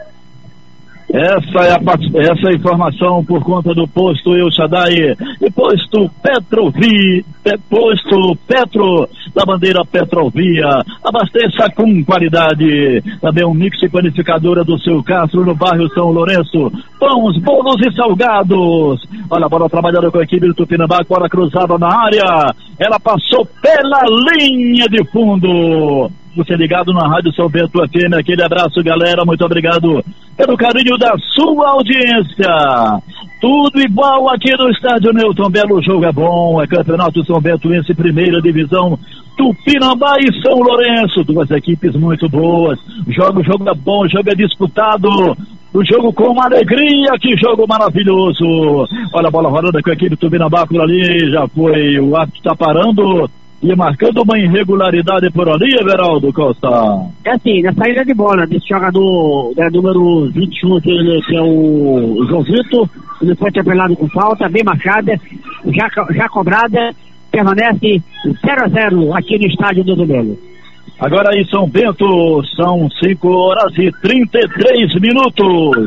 Essa é a, essa é a informação por conta do posto El Shaddai e posto Petrovi, posto Petro da bandeira Petrovia. Abasteça com qualidade. Também um mix e panificadora do seu Castro no bairro São Lourenço. Pães, bolos e salgados. Olha a bola trabalhando com a equipe do Tupinambá, bola cruzada na área. Ela passou pela linha de fundo. Você ligado na Rádio São Bento F M, aquele abraço, galera, muito obrigado pelo carinho da sua audiência. Tudo igual aqui no estádio Newton Belo, o jogo é bom, é Campeonato São Bentoense, primeira divisão, Tupinambá e São Lourenço, duas equipes muito boas, jogo, o jogo é bom, o jogo é disputado, o jogo com uma alegria, que jogo maravilhoso. Olha a bola rolando com a equipe do Tupinambá por ali, já foi, o árbitro está parando e marcando uma irregularidade por ali, Everaldo Costa. É assim, na saída de bola desse jogador, né, número vinte e um, que, ele, que é o João Vitor, ele foi atropelado com falta, bem marcada, já, já cobrada, permanece zero a zero aqui no estádio do Belo. Agora em São Bento, são cinco horas e trinta e três minutos.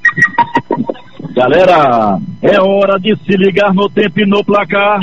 Galera, é hora de se ligar no tempo e no placar.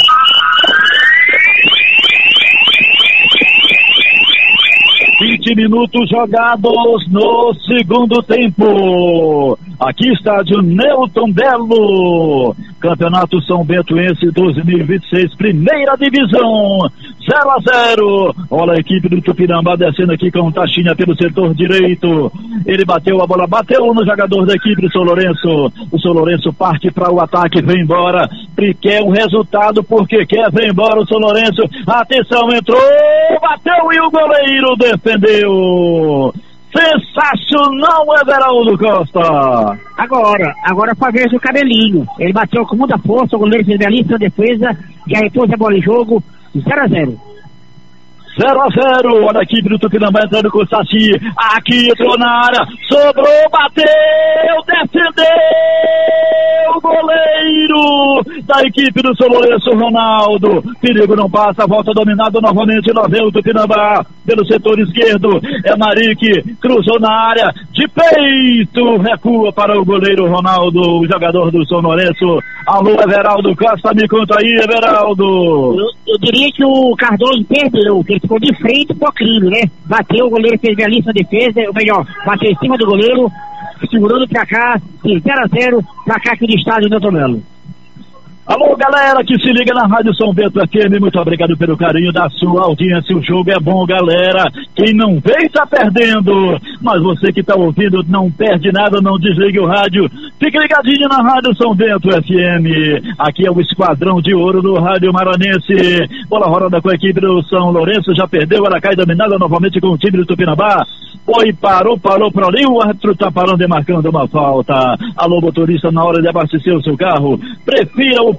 vinte minutos jogados no segundo tempo. Aqui estádio Newton Belo. Campeonato São Bentoense dois mil e vinte e seis, primeira divisão. zero a zero. Olha a equipe do Tupinambá descendo aqui com Taxinha pelo setor direito. Ele bateu a bola, bateu no jogador da equipe do São Lourenço. O São Lourenço parte para o ataque, vem embora. Quer o resultado porque quer, vem embora o São Lourenço. Atenção, entrou, bateu e o goleiro defendeu. Sensacional, Everaldo Costa. Agora, agora foi a vez do Cabelinho. Ele bateu com muita força, o goleiro fez belíssima defesa, já repôs a bola em jogo, zero a zero. zero a zero, olha a equipe do Tupinambá entrando com o Saci, aqui entrou na área, sobrou, bateu, defendeu, o goleiro da equipe do São Lourenço, Ronaldo, perigo não passa, volta dominado novamente, lá vem o Tupinambá, pelo setor esquerdo, é Marique, cruzou na área, de peito, recua para o goleiro Ronaldo, o jogador do São Lourenço. Alô, Everaldo Costa, me conta aí, Everaldo. Eu, eu diria que o Cardoso perdeu, que ele ficou de frente pro crime, né? Bateu, o goleiro fez belíssima defesa, ou melhor, bateu em cima do goleiro, segurando pra cá, zero a zero, pra cá aqui no estádio Newton Belo. Alô, galera que se liga na Rádio São Bento F M, muito obrigado pelo carinho da sua audiência. O jogo é bom, galera. Quem não vê está perdendo, mas você que está ouvindo não perde nada, não desligue o rádio. Fique ligadinho na Rádio São Bento F M. Aqui é o Esquadrão de Ouro do Rádio Maranhense. Bola rolando com a equipe do São Lourenço, já perdeu, ela cai dominada novamente com o time do Tupinambá. Foi, parou, parou para ali, o árbitro está parando e marcando uma falta. Alô, motorista, na hora de abastecer o seu carro, prefira o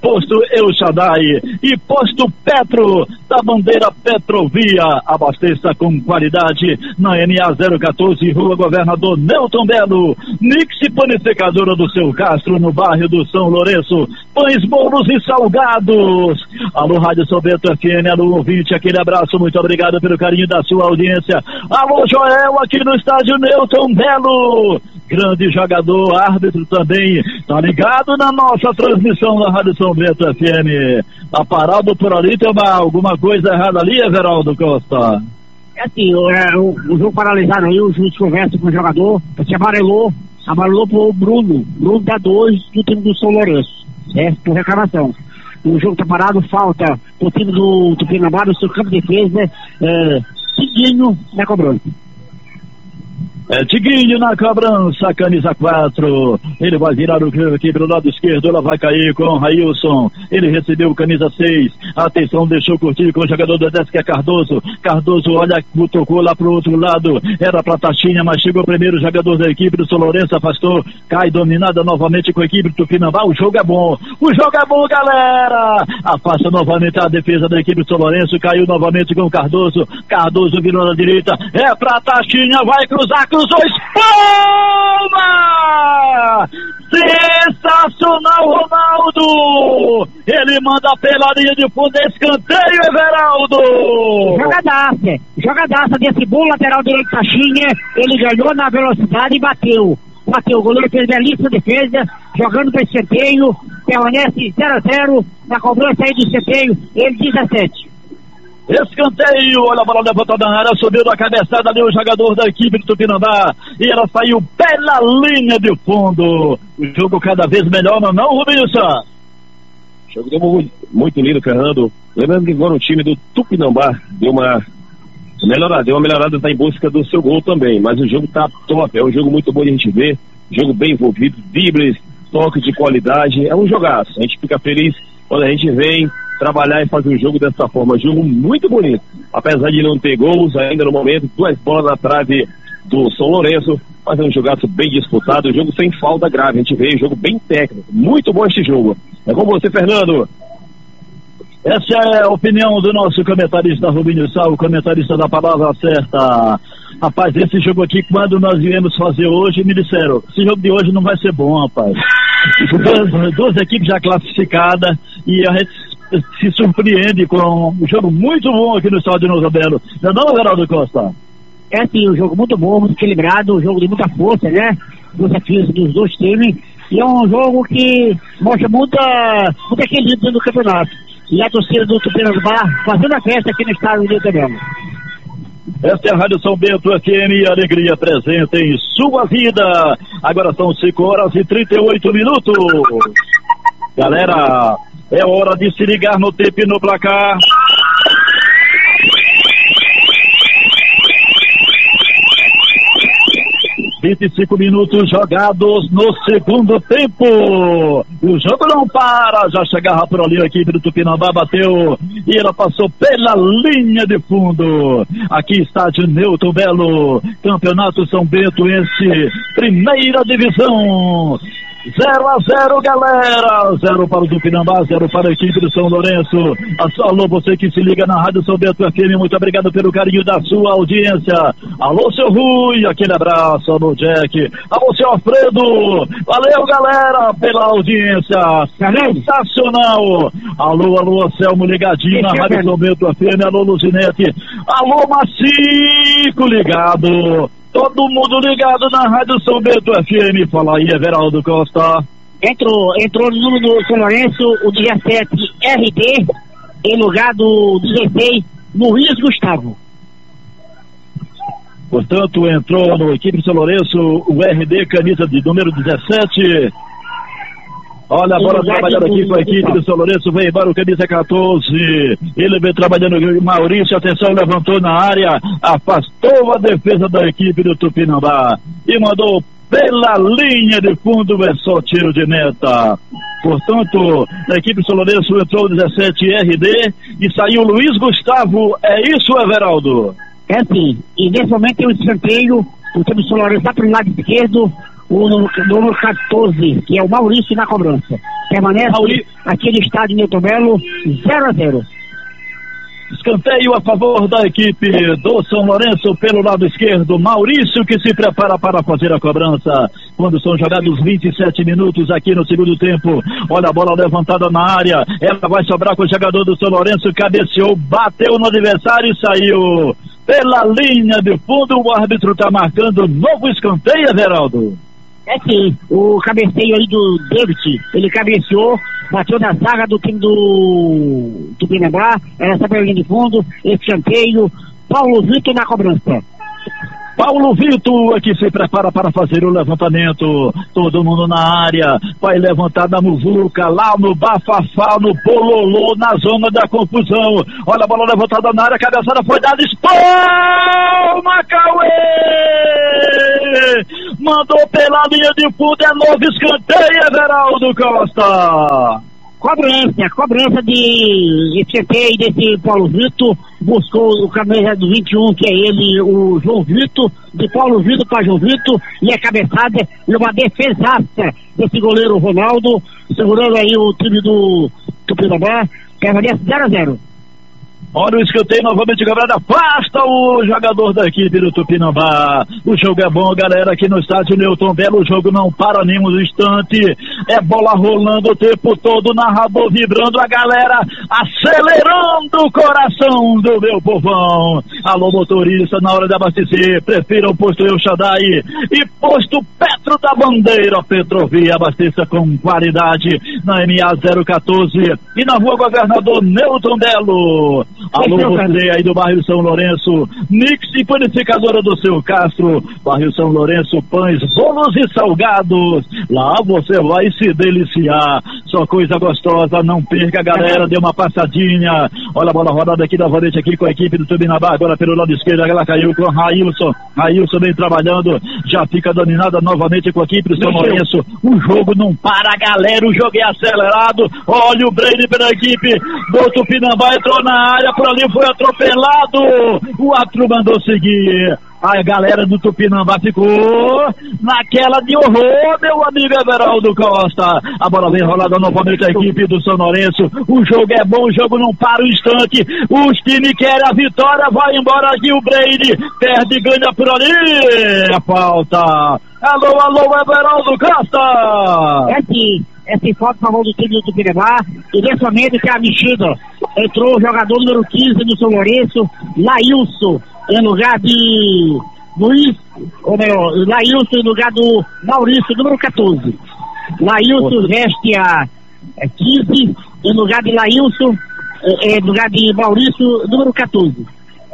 Posto El Shaddai e Posto Petro da bandeira Petrovia. Abasteça com qualidade na N A zero quatorze, Rua Governador Nelton Belo. Mix Panificadora do Seu Castro, no bairro do São Lourenço. Pães, bolos e salgados. Alô, Rádio São Bento F M, alô, ouvinte, aquele abraço, muito obrigado pelo carinho da sua audiência. Alô, Joel, aqui no estádio Nelton Belo. Grande jogador, árbitro também, tá ligado na nossa transmissão da Rádio São Bento F M. Tá parado por ali, tem uma, alguma coisa errada ali, Everaldo Costa? É assim, o, é, o, o jogo paralisado aí, o juiz conversa com o jogador, se amarelou, amarelou pro Bruno, Bruno da dois do time do São Lourenço, certo? Por reclamação. O jogo tá parado, falta o time do Tupinambá, no seu campo de defesa, é, Tiguinho na cobrança. É Tiguinho na cobrança, camisa quatro. Ele vai virar o campo aqui pelo lado esquerdo. Ela vai cair com o Railson. Ele recebeu camisa seis. Atenção, deixou curtir com o jogador do dez, que é Cardoso. Cardoso, olha, tocou lá pro outro lado. Era pra Taxinha, mas chegou primeiro o jogador da equipe do São Lourenço. Afastou, cai dominada novamente com a equipe do Tupinambá. O jogo é bom. O jogo é bom, galera. Afasta novamente a defesa da equipe do São Lourenço. Caiu novamente com o Cardoso. Cardoso virou na direita. É pra Taxinha, vai cruzar, cruzou. Palma! Sensacional, Ronaldo! Ele manda pela linha de fundo, escanteio, Everaldo! Jogadaça, jogadaça desse bom lateral direito Caixinha, ele ganhou na velocidade e bateu. Bateu, o goleiro fez belíssima defesa, jogando para escanteio, permanece zero a zero na cobrança aí do escanteio, ele dezessete. Escanteio, olha a bola levantada na área, subiu da cabeçada ali o jogador da equipe do Tupinambá e ela saiu pela linha de fundo. O jogo cada vez melhor, não, não, Rubinho? O jogo deu muito, muito lindo, Fernando. Lembrando que agora o time do Tupinambá deu uma melhorada, deu uma melhorada, tá em busca do seu gol também, mas o jogo tá top, é um jogo muito bom de a gente ver, jogo bem envolvido, dribles, toque de qualidade, é um jogaço. A gente fica feliz quando a gente vem trabalhar e fazer um jogo dessa forma. Jogo muito bonito, apesar de não ter gols ainda no momento, duas bolas na trave do São Lourenço, mas é um jogaço bem disputado, um jogo sem falta grave. A gente vê um jogo bem técnico, muito bom este jogo. É com você, Fernando. Essa é a opinião do nosso comentarista Rubinho Sal, comentarista da Palavra Certa. Rapaz, esse jogo aqui, quando nós viemos fazer hoje, me disseram, esse jogo de hoje não vai ser bom, rapaz. Duas, duas equipes já classificadas e a gente se surpreende com um jogo muito bom aqui no estádio Nelton Belo. Não é não, Geraldo Costa? É sim, um jogo muito bom, muito equilibrado, um jogo de muita força, né? Desafios dos dois times. E é um jogo que mostra muita, muito equilíbrio no campeonato. E a torcida do Tupinambá fazendo a festa aqui no estádio Nelton Belo. Esta é a Rádio São Bento F M, alegria presente em sua vida. Agora são cinco horas e trinta e oito minutos. Galera, é hora de se ligar no tempo e no placar. vinte e cinco minutos jogados no segundo tempo. O jogo não para, já chegava por ali a equipe do Tupinambá, bateu e ela passou pela linha de fundo. Aqui estádio Nelton Belo, Campeonato São Bentoense, primeira divisão. zero a zero, galera. zero para o Tupinambá, zero para a equipe do São Lourenço. Alô, você que se liga na Rádio São Bento F M, muito obrigado pelo carinho da sua audiência. Alô, seu Rui, aquele abraço. Alô, Jack. Alô, seu Alfredo. Valeu, galera, pela audiência. Sensacional. Alô, alô, Anselmo, ligadinho na Rádio São Bento F M. Alô, Luzinete. Alô, Macico, ligado. Todo mundo ligado na Rádio São Bento F M. Fala aí, Everaldo Costa. Entrou, entrou no número do São Lourenço, o dezessete R D, em lugar do dezesseis, Luiz Gustavo. Portanto, entrou no equipe do São Lourenço o R D, camisa de número dezessete. Olha a bola trabalhando aqui com a equipe do São Lourenço, vem embora o camisa catorze, ele vem trabalhando, Maurício, atenção, levantou na área, afastou a defesa da equipe do Tupinambá e mandou pela linha de fundo, é só tiro de meta. Portanto, a equipe do São Lourenço entrou o dezessete R D e saiu Luiz Gustavo, é isso, Everaldo? É sim, e nesse momento tem um escanteio, o time do São Lourenço está para o lado esquerdo, o número, número quatorze, que é o Maurício na cobrança. Permanece Maurício. Aqui no estádio Newton Belo, zero a zero. Escanteio a favor da equipe do São Lourenço pelo lado esquerdo. Maurício que se prepara para fazer a cobrança. Quando são jogados vinte e sete minutos aqui no segundo tempo. Olha a bola levantada na área. Ela vai sobrar com o jogador do São Lourenço. Cabeceou, bateu no adversário e saiu pela linha de fundo. O árbitro está marcando novo escanteio, Everaldo. É sim, o cabeceio aí do David, ele cabeceou, bateu na zaga do time do Tupinambá, era essa pela linha de fundo, esse escanteio, Paulo Vitor na cobrança. Paulo Vitor aqui se prepara para fazer o levantamento, todo mundo na área, vai levantar na muvuca, lá no bafafá, no bololô, na zona da confusão. Olha a bola levantada na área, a cabeçada foi dada, espalma, Cauê! Mandou pela linha de fundo, é novo escanteio, Everaldo Costa. Cobrança, cobrança de escanteio desse Paulo Vitor, buscou o camisa do vinte e um, que é ele, o João Vitor, de Paulo Vitor para João Vitor, e a cabeçada e uma defesaça desse goleiro Ronaldo, segurando aí o time do Tupinambá, permanece zero a zero. Olha o escanteio novamente, Gabriel, afasta o jogador da equipe do Tupinambá. O jogo é bom, galera, aqui no estádio Newton Belo, o jogo não para nenhum instante, é bola rolando o tempo todo, narrador vibrando, a galera acelerando o coração do meu povão. Alô, motorista, na hora de abastecer, prefira o posto El Shaddai e posto Petro da Bandeira, Petrovia, abasteça com qualidade na M A zero quatorze e na rua Governador Newton Belo. Alô, você aí do bairro São Lourenço, Mix e Panificadora do Seu Castro, bairro São Lourenço, pães, bolos e salgados, lá você vai se deliciar, só coisa gostosa, não perca, galera, dê uma passadinha. Olha a bola rodada aqui da Valente aqui com a equipe do Tupinambá, agora pelo lado esquerdo, ela caiu com Railson, Railson vem trabalhando, já fica dominada novamente com a equipe do São Lourenço, o jogo não para, galera, o jogo é acelerado, olha o Brady pela equipe do Tupinambá, entrou na área, por ali foi atropelado, o árbitro mandou seguir, a galera do Tupinambá ficou naquela de horror, meu amigo Everaldo Costa. A bola vem rolada novamente a equipe do São Lourenço, o jogo é bom, o jogo não para um instante, os times querem a vitória, vai embora aqui o Brady, perde e ganha por ali, a falta. Alô, alô, Everaldo Costa. É sim. Essa foto a favor do time do Tupinambá, e nesse momento que a mexida entrou o jogador número quinze do São Lourenço, Lailson, em lugar de Luiz, ou melhor, Lailson em lugar do Maurício, número quatorze. Lailson veste a quinze, em lugar de Lailson, em lugar de Maurício, número quatorze.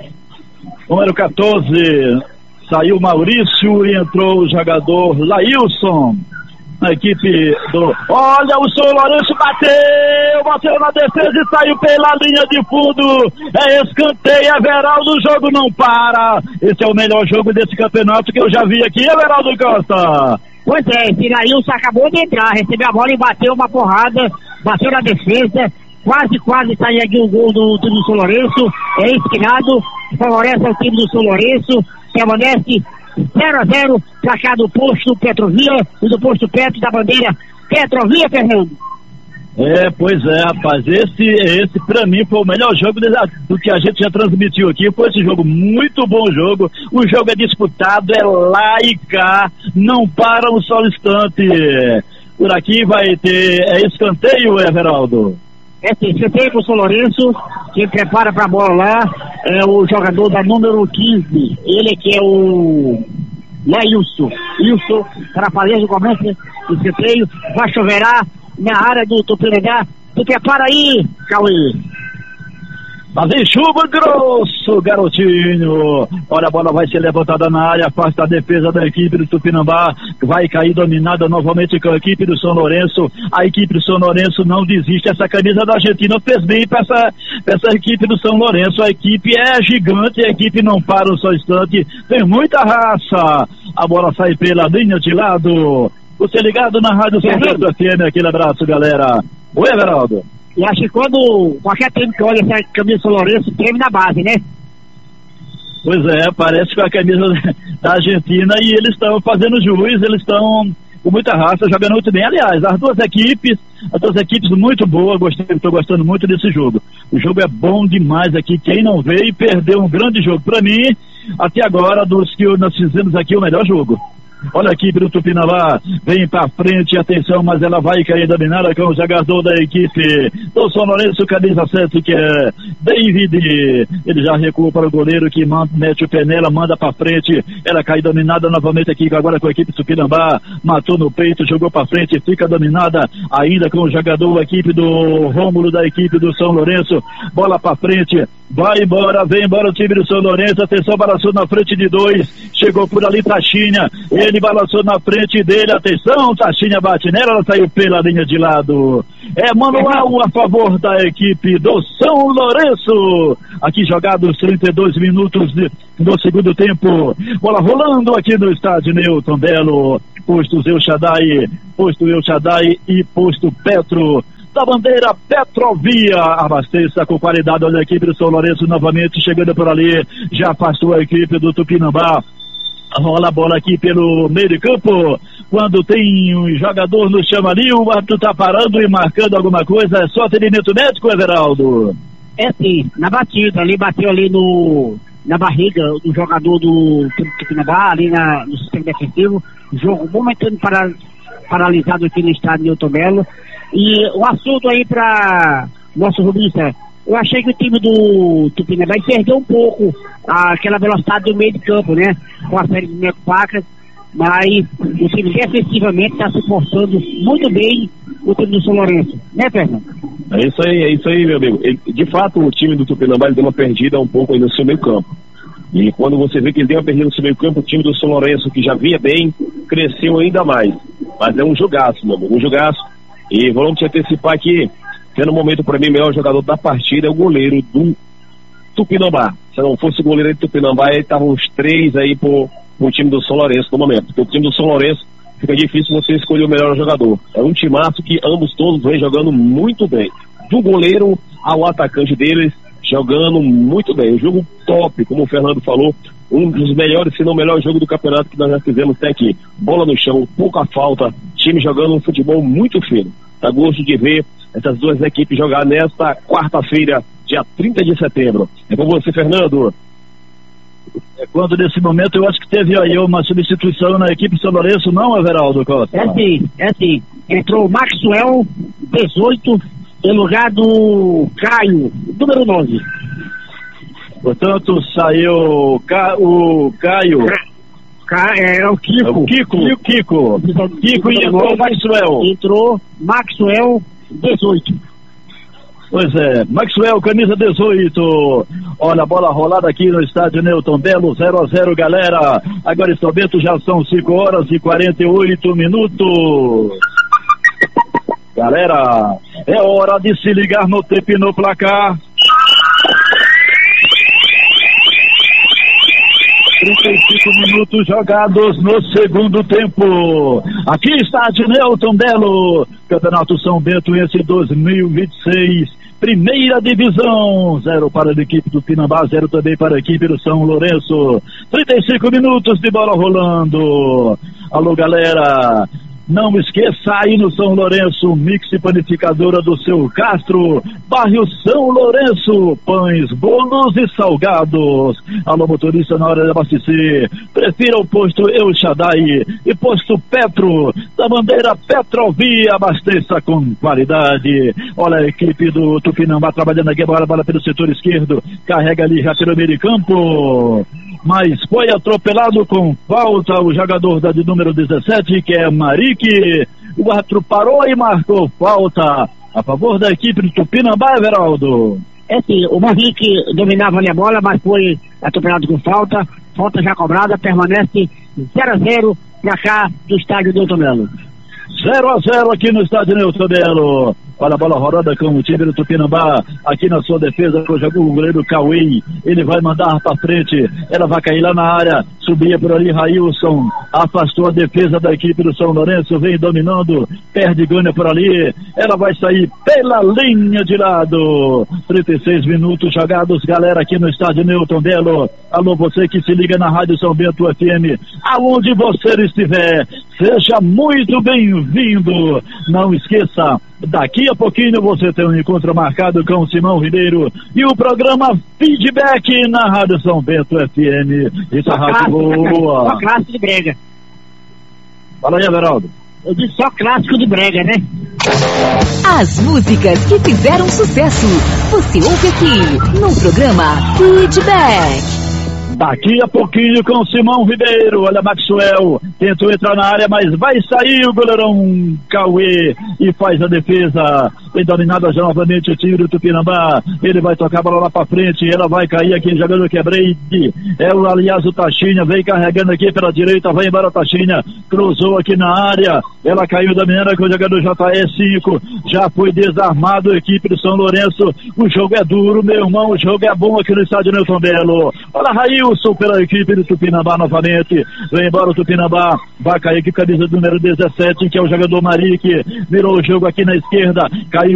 Número quatorze, saiu Maurício e entrou o jogador Lailson. A equipe do... Olha, o São Lourenço bateu, bateu na defesa e saiu pela linha de fundo. É escanteio, Everaldo, o jogo não para. Esse é o melhor jogo desse campeonato que eu já vi aqui, Everaldo Costa. Pois é, esse Nailson acabou de entrar, recebeu a bola e bateu uma porrada, bateu na defesa, quase, quase saiu aqui o gol do time do São Lourenço, é esquinado, favorece o time do São Lourenço, permanece zero a zero, placar do posto Petrovia e do posto Petro da bandeira Petrovia, Fernando. É, pois é, rapaz, esse, esse pra mim foi o melhor jogo do que a gente já transmitiu aqui, foi esse jogo, muito bom jogo, o jogo é disputado, é lá e cá, não para um só instante. Por aqui vai ter é escanteio, Everaldo. É sim, escanteio pro São Lourenço, quem prepara pra bola lá é o jogador da número quinze, ele que é o Lailson, Wilson, para fazer o começo do escanteio, vai choverá na área do Tupinambá, se prepara aí, Cauê. Fazer chuva grosso, garotinho. Olha, a bola vai ser levantada na área, afasta a defesa da equipe do Tupinambá, vai cair dominada novamente com a equipe do São Lourenço. A equipe do São Lourenço não desiste, essa camisa da Argentina fez bem para essa, essa equipe do São Lourenço. A equipe é gigante, a equipe não para um só instante, tem muita raça. A bola sai pela linha de lado. Você ligado na Rádio São Pedro F M, aquele abraço, galera. Oi, Everaldo. E acho que quando qualquer time que olha essa camisa do São Lourenço, treme na base, né? Pois é, parece com a camisa da Argentina e eles estão fazendo juiz, eles estão com muita raça, jogando muito bem. Aliás, as duas equipes, as duas equipes muito boas, estou gostando muito desse jogo. O jogo é bom demais aqui, quem não veio perdeu um grande jogo. Para mim, até agora, dos que nós fizemos aqui, o melhor jogo. Olha aqui para o Tupinambá, vem para frente, atenção, mas ela vai cair dominada com o jogador da equipe do São Lourenço, camisa sete, que é David. Ele já recua para o goleiro que manda, mete o pé nela, manda para frente, ela cai dominada novamente aqui agora com a equipe do Tupinambá, matou no peito, jogou para frente, fica dominada ainda com o jogador da equipe do Rômulo, da equipe do São Lourenço, bola para frente, vai embora, vem embora o time do São Lourenço, atenção, balançou na frente de dois, chegou por ali Taxinha, ele balançou na frente dele, atenção, Taxinha bate nela, ela saiu pela linha de lado. É manual a favor da equipe do São Lourenço. Aqui jogados trinta e dois minutos de, do segundo tempo. Bola rolando aqui no estádio Newton Belo. Posto El Shaddai, posto El Shaddai e posto Petro. Da bandeira Petrovia, abasteça com qualidade. Olha a equipe do São Lourenço novamente chegando por ali, já passou a equipe do Tupinambá. Rola a bola aqui pelo meio de campo, quando tem um jogador no chão ali, o árbitro tá parando e marcando alguma coisa, é só atendimento médico, Everaldo? É sim, na batida, ali bateu ali no, na barriga do jogador do Tupinambá, ali na, no sistema defensivo, jogo momentâneo para, paralisado aqui no estádio Newton Belo, e o assunto aí para nosso rubista, eu achei que o time do Tupinambá perdeu um pouco ah, aquela velocidade do meio de campo, né? Com a série de Neto Pacas, mas o time defensivamente está se forçando muito bem o time do São Lourenço, né, Fernando? É isso aí, é isso aí, meu amigo. Ele, de fato, o time do Tupinambá ele deu uma perdida um pouco aí no seu meio campo. E quando você vê que ele deu uma perdida no seu meio campo, o time do São Lourenço, que já vinha bem, cresceu ainda mais. Mas é um jogaço, meu amigo, um jogaço. E vamos te antecipar aqui, tendo um momento para mim, o melhor jogador da partida é o goleiro do Tupinambá. Se não fosse o goleiro do Tupinambá, ele estavam os três aí pro, pro time do São Lourenço no momento. Porque o time do São Lourenço fica difícil você escolher o melhor jogador. É um timaço que ambos todos vêm jogando muito bem. Do goleiro ao atacante deles, jogando muito bem. Um jogo top, como o Fernando falou, um dos melhores, se não o melhor jogo do campeonato que nós já fizemos até aqui. Bola no chão, pouca falta, time jogando um futebol muito fino. Dá gosto de ver essas duas equipes jogar nesta quarta-feira, dia trinta de setembro. É com você, Fernando. É quando nesse momento eu acho que teve aí uma substituição na equipe São Lourenço, não, Everaldo Costa? É sim, é sim. Entrou o Maxwell, dezoito, em lugar do Caio, número nove. Portanto, saiu o, Ca... o Caio. Ca... É o Kiko. É o Kiko. Kiko. Kiko. Kiko e entrou o Maxwell. Entrou Maxwell, dezoito. Pois é, Maxwell, camisa dezoito. Olha a bola rolada aqui no estádio Newton Belo, zero a zero, galera. Agora esse momento já são cinco horas e quarenta e oito minutos. Galera, é hora de se ligar no tempo e no placar. trinta e cinco minutos jogados no segundo tempo. Aqui está de Newton Belo, Campeonato São Bento esse dois mil e vinte e seis, primeira divisão, zero para a equipe do Tupinambá, zero também para a equipe do São Lourenço. trinta e cinco minutos de bola rolando. Alô, galera. Não esqueça aí no São Lourenço, mix panificadora do seu Castro, bairro São Lourenço, pães, bolos e salgados. Alô, motorista, na hora de abastecer, prefira o posto El Shaddai e posto Petro, da bandeira Petrovia, abasteça com qualidade. Olha a equipe do Tupinambá trabalhando aqui, agora bola pelo setor esquerdo, carrega ali já pelo meio de campo, mas foi atropelado com falta o jogador da de número dezessete, que é Marique. O árbitro parou e marcou falta a favor da equipe do Tupinambá, Everaldo. É sim, o Marique dominava ali a bola, mas foi atropelado com falta, falta já cobrada, permanece zero a zero pra cá do estádio Newton Belo. zero a zero aqui no estádio Newton Belo. Olha a bola rodada com o time do Tupinambá. Aqui na sua defesa, jogou o goleiro Cauê. Ele vai mandar para frente. Ela vai cair lá na área. Subia por ali Railson. Afastou a defesa da equipe do São Lourenço. Vem dominando. Perde ganha por ali. Ela vai sair pela linha de lado. trinta e seis minutos jogados, galera, aqui no estádio Newton Belo. Alô, você que se liga na Rádio São Bento F M. Aonde você estiver, seja muito bem-vindo. Não esqueça, daqui a pouquinho você tem um encontro marcado com o Simão Ribeiro e o programa Feedback na Rádio São Bento F M. Isso é rádio boa. Só clássico de brega. Fala aí, Everaldo. Eu disse só clássico de brega, né? As músicas que fizeram sucesso, você ouve aqui no programa Feedback. Daqui a pouquinho com Simão Ribeiro. Olha, Maxwell tentou entrar na área, mas vai sair o goleirão Cauê e faz a defesa. Tem dominado já novamente o time do Tupinambá. Ele vai tocar a bola lá pra frente. Ela vai cair aqui, jogando que é Breide. É o, aliás, o Taxinha. Vem carregando aqui pela direita. Vai embora o Taxinha. Cruzou aqui na área. Ela caiu dominando com o jogador J E cinco. Já foi desarmado a equipe do São Lourenço. O jogo é duro, meu irmão. O jogo é bom aqui no estádio Newton Belo. Olha, Railson pela equipe do Tupinambá novamente. Vem embora o Tupinambá. Vai cair aqui camisa número dezessete, que é o jogador Marique. Virou o jogo aqui na esquerda. Caiu